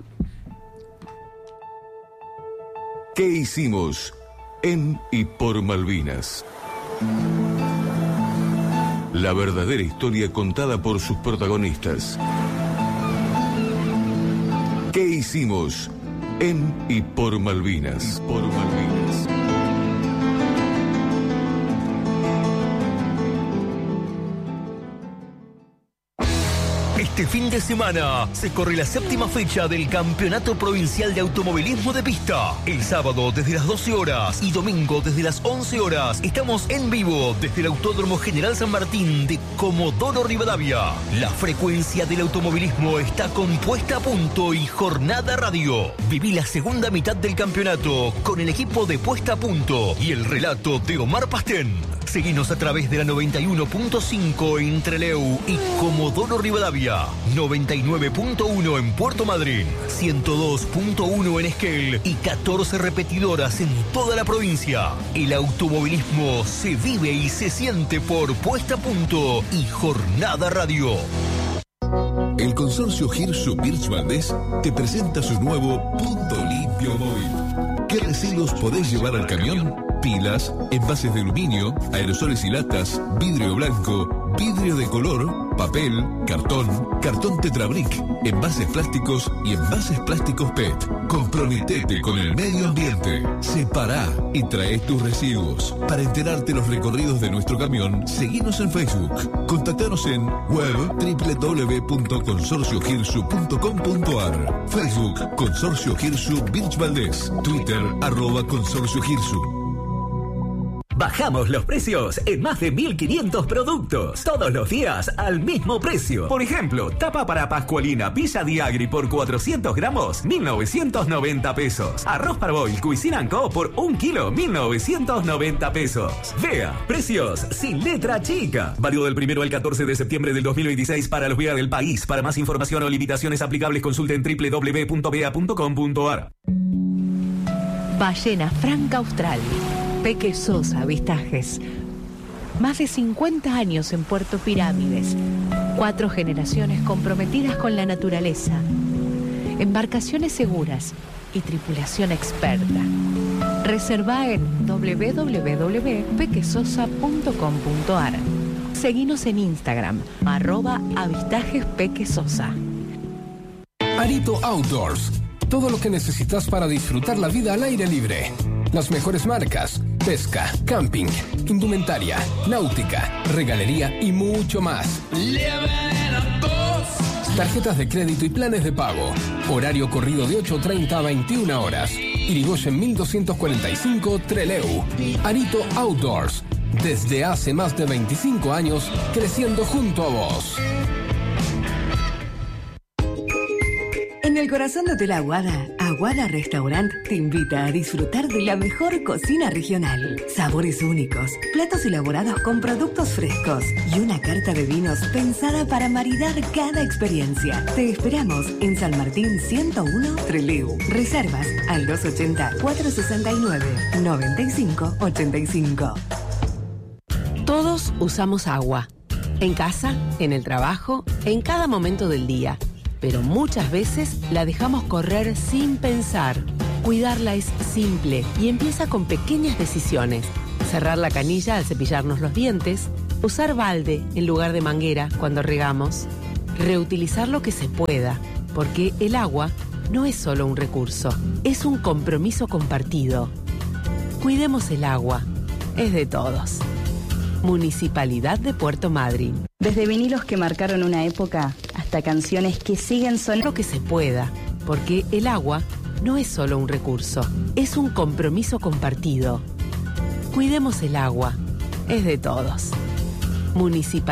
¿Qué hicimos en y por Malvinas? La verdadera historia contada por sus protagonistas. ¿Qué hicimos en y por Malvinas? Y por Malvinas. Este fin de semana se corre la séptima fecha del Campeonato Provincial de Automovilismo de Pista. El sábado desde las doce horas y domingo desde las once horas estamos en vivo desde el Autódromo General San Martín de Comodoro Rivadavia. La frecuencia del automovilismo está compuesta a punto y Jornada Radio. Viví la segunda mitad del campeonato con el equipo de Puesta a Punto y el relato de Omar Pastén. Seguinos a través de la noventa y uno punto cinco en Trelew y Comodoro Rivadavia, noventa y nueve punto uno en Puerto Madryn, ciento dos punto uno en Esquel y catorce repetidoras en toda la provincia. El automovilismo se vive y se siente por Puesta a Punto y Jornada Radio. El consorcio Hirsu Birch Valdés te presenta su nuevo Punto Limpio Móvil. ¿Qué residuos podés llevar al camión? Pilas, envases de aluminio, aerosoles y latas, vidrio blanco, vidrio de color, papel, cartón, cartón Tetrabric, envases plásticos y envases plásticos P E T. Comprometete con el medio ambiente. Separá y trae tus residuos. Para enterarte los recorridos de nuestro camión, seguinos en Facebook. Contactanos en web doble u doble u doble u punto consorcio hirsu punto com punto a r, Facebook Consorcio Hirsu Birch Valdés, Twitter arroba Consorcio Hirsu. Bajamos los precios en más de mil quinientos productos, todos los días al mismo precio. Por ejemplo, tapa para Pascualina Villa Diagri por cuatrocientos gramos, mil novecientos noventa pesos. Arroz Parboil Cuisine Co por un kilo, mil novecientos noventa pesos. Vea, precios sin letra chica. Válido del primero al catorce de septiembre del dos mil veintiséis para los V E A del país. Para más información o limitaciones aplicables, consulte en doble u doble u doble u punto v e a punto com punto a r. Ballena Franca Austral. Peque Sosa Avistajes. Más de cincuenta años en Puerto Pirámides. Cuatro generaciones comprometidas con la naturaleza. Embarcaciones seguras y tripulación experta. Reserva en doble u doble u doble u punto pequesosa punto com punto a r. Seguinos en Instagram, arroba avistajes pequesosa. Arito Outdoors. Todo lo que necesitas para disfrutar la vida al aire libre. Las mejores marcas, pesca, camping, indumentaria, náutica, regalería y mucho más. Tarjetas de crédito y planes de pago. Horario corrido de ocho treinta a veintiuna horas. Irigoyen mil doscientos cuarenta y cinco, Trelew. Arito Outdoors. Desde hace más de veinticinco años, creciendo junto a vos. En el corazón de Hotel Aguada, Aguada Restaurant te invita a disfrutar de la mejor cocina regional. Sabores únicos, platos elaborados con productos frescos y una carta de vinos pensada para maridar cada experiencia. Te esperamos en San Martín ciento uno, Trelew. Reservas al dos ochenta, cuatrocientos sesenta y nueve, noventa y cinco ochenta y cinco. Todos usamos agua. En casa, en el trabajo, en cada momento del día. Pero muchas veces la dejamos correr sin pensar. Cuidarla es simple y empieza con pequeñas decisiones. Cerrar la canilla al cepillarnos los dientes, usar balde en lugar de manguera cuando regamos, reutilizar lo que se pueda, porque el agua no es solo un recurso, es un compromiso compartido. Cuidemos el agua, es de todos. Municipalidad de Puerto Madryn. Desde vinilos que marcaron una época hasta canciones que siguen sonando. Lo que se pueda, porque el agua no es solo un recurso, es un compromiso compartido. Cuidemos el agua, es de todos. Municipalidad.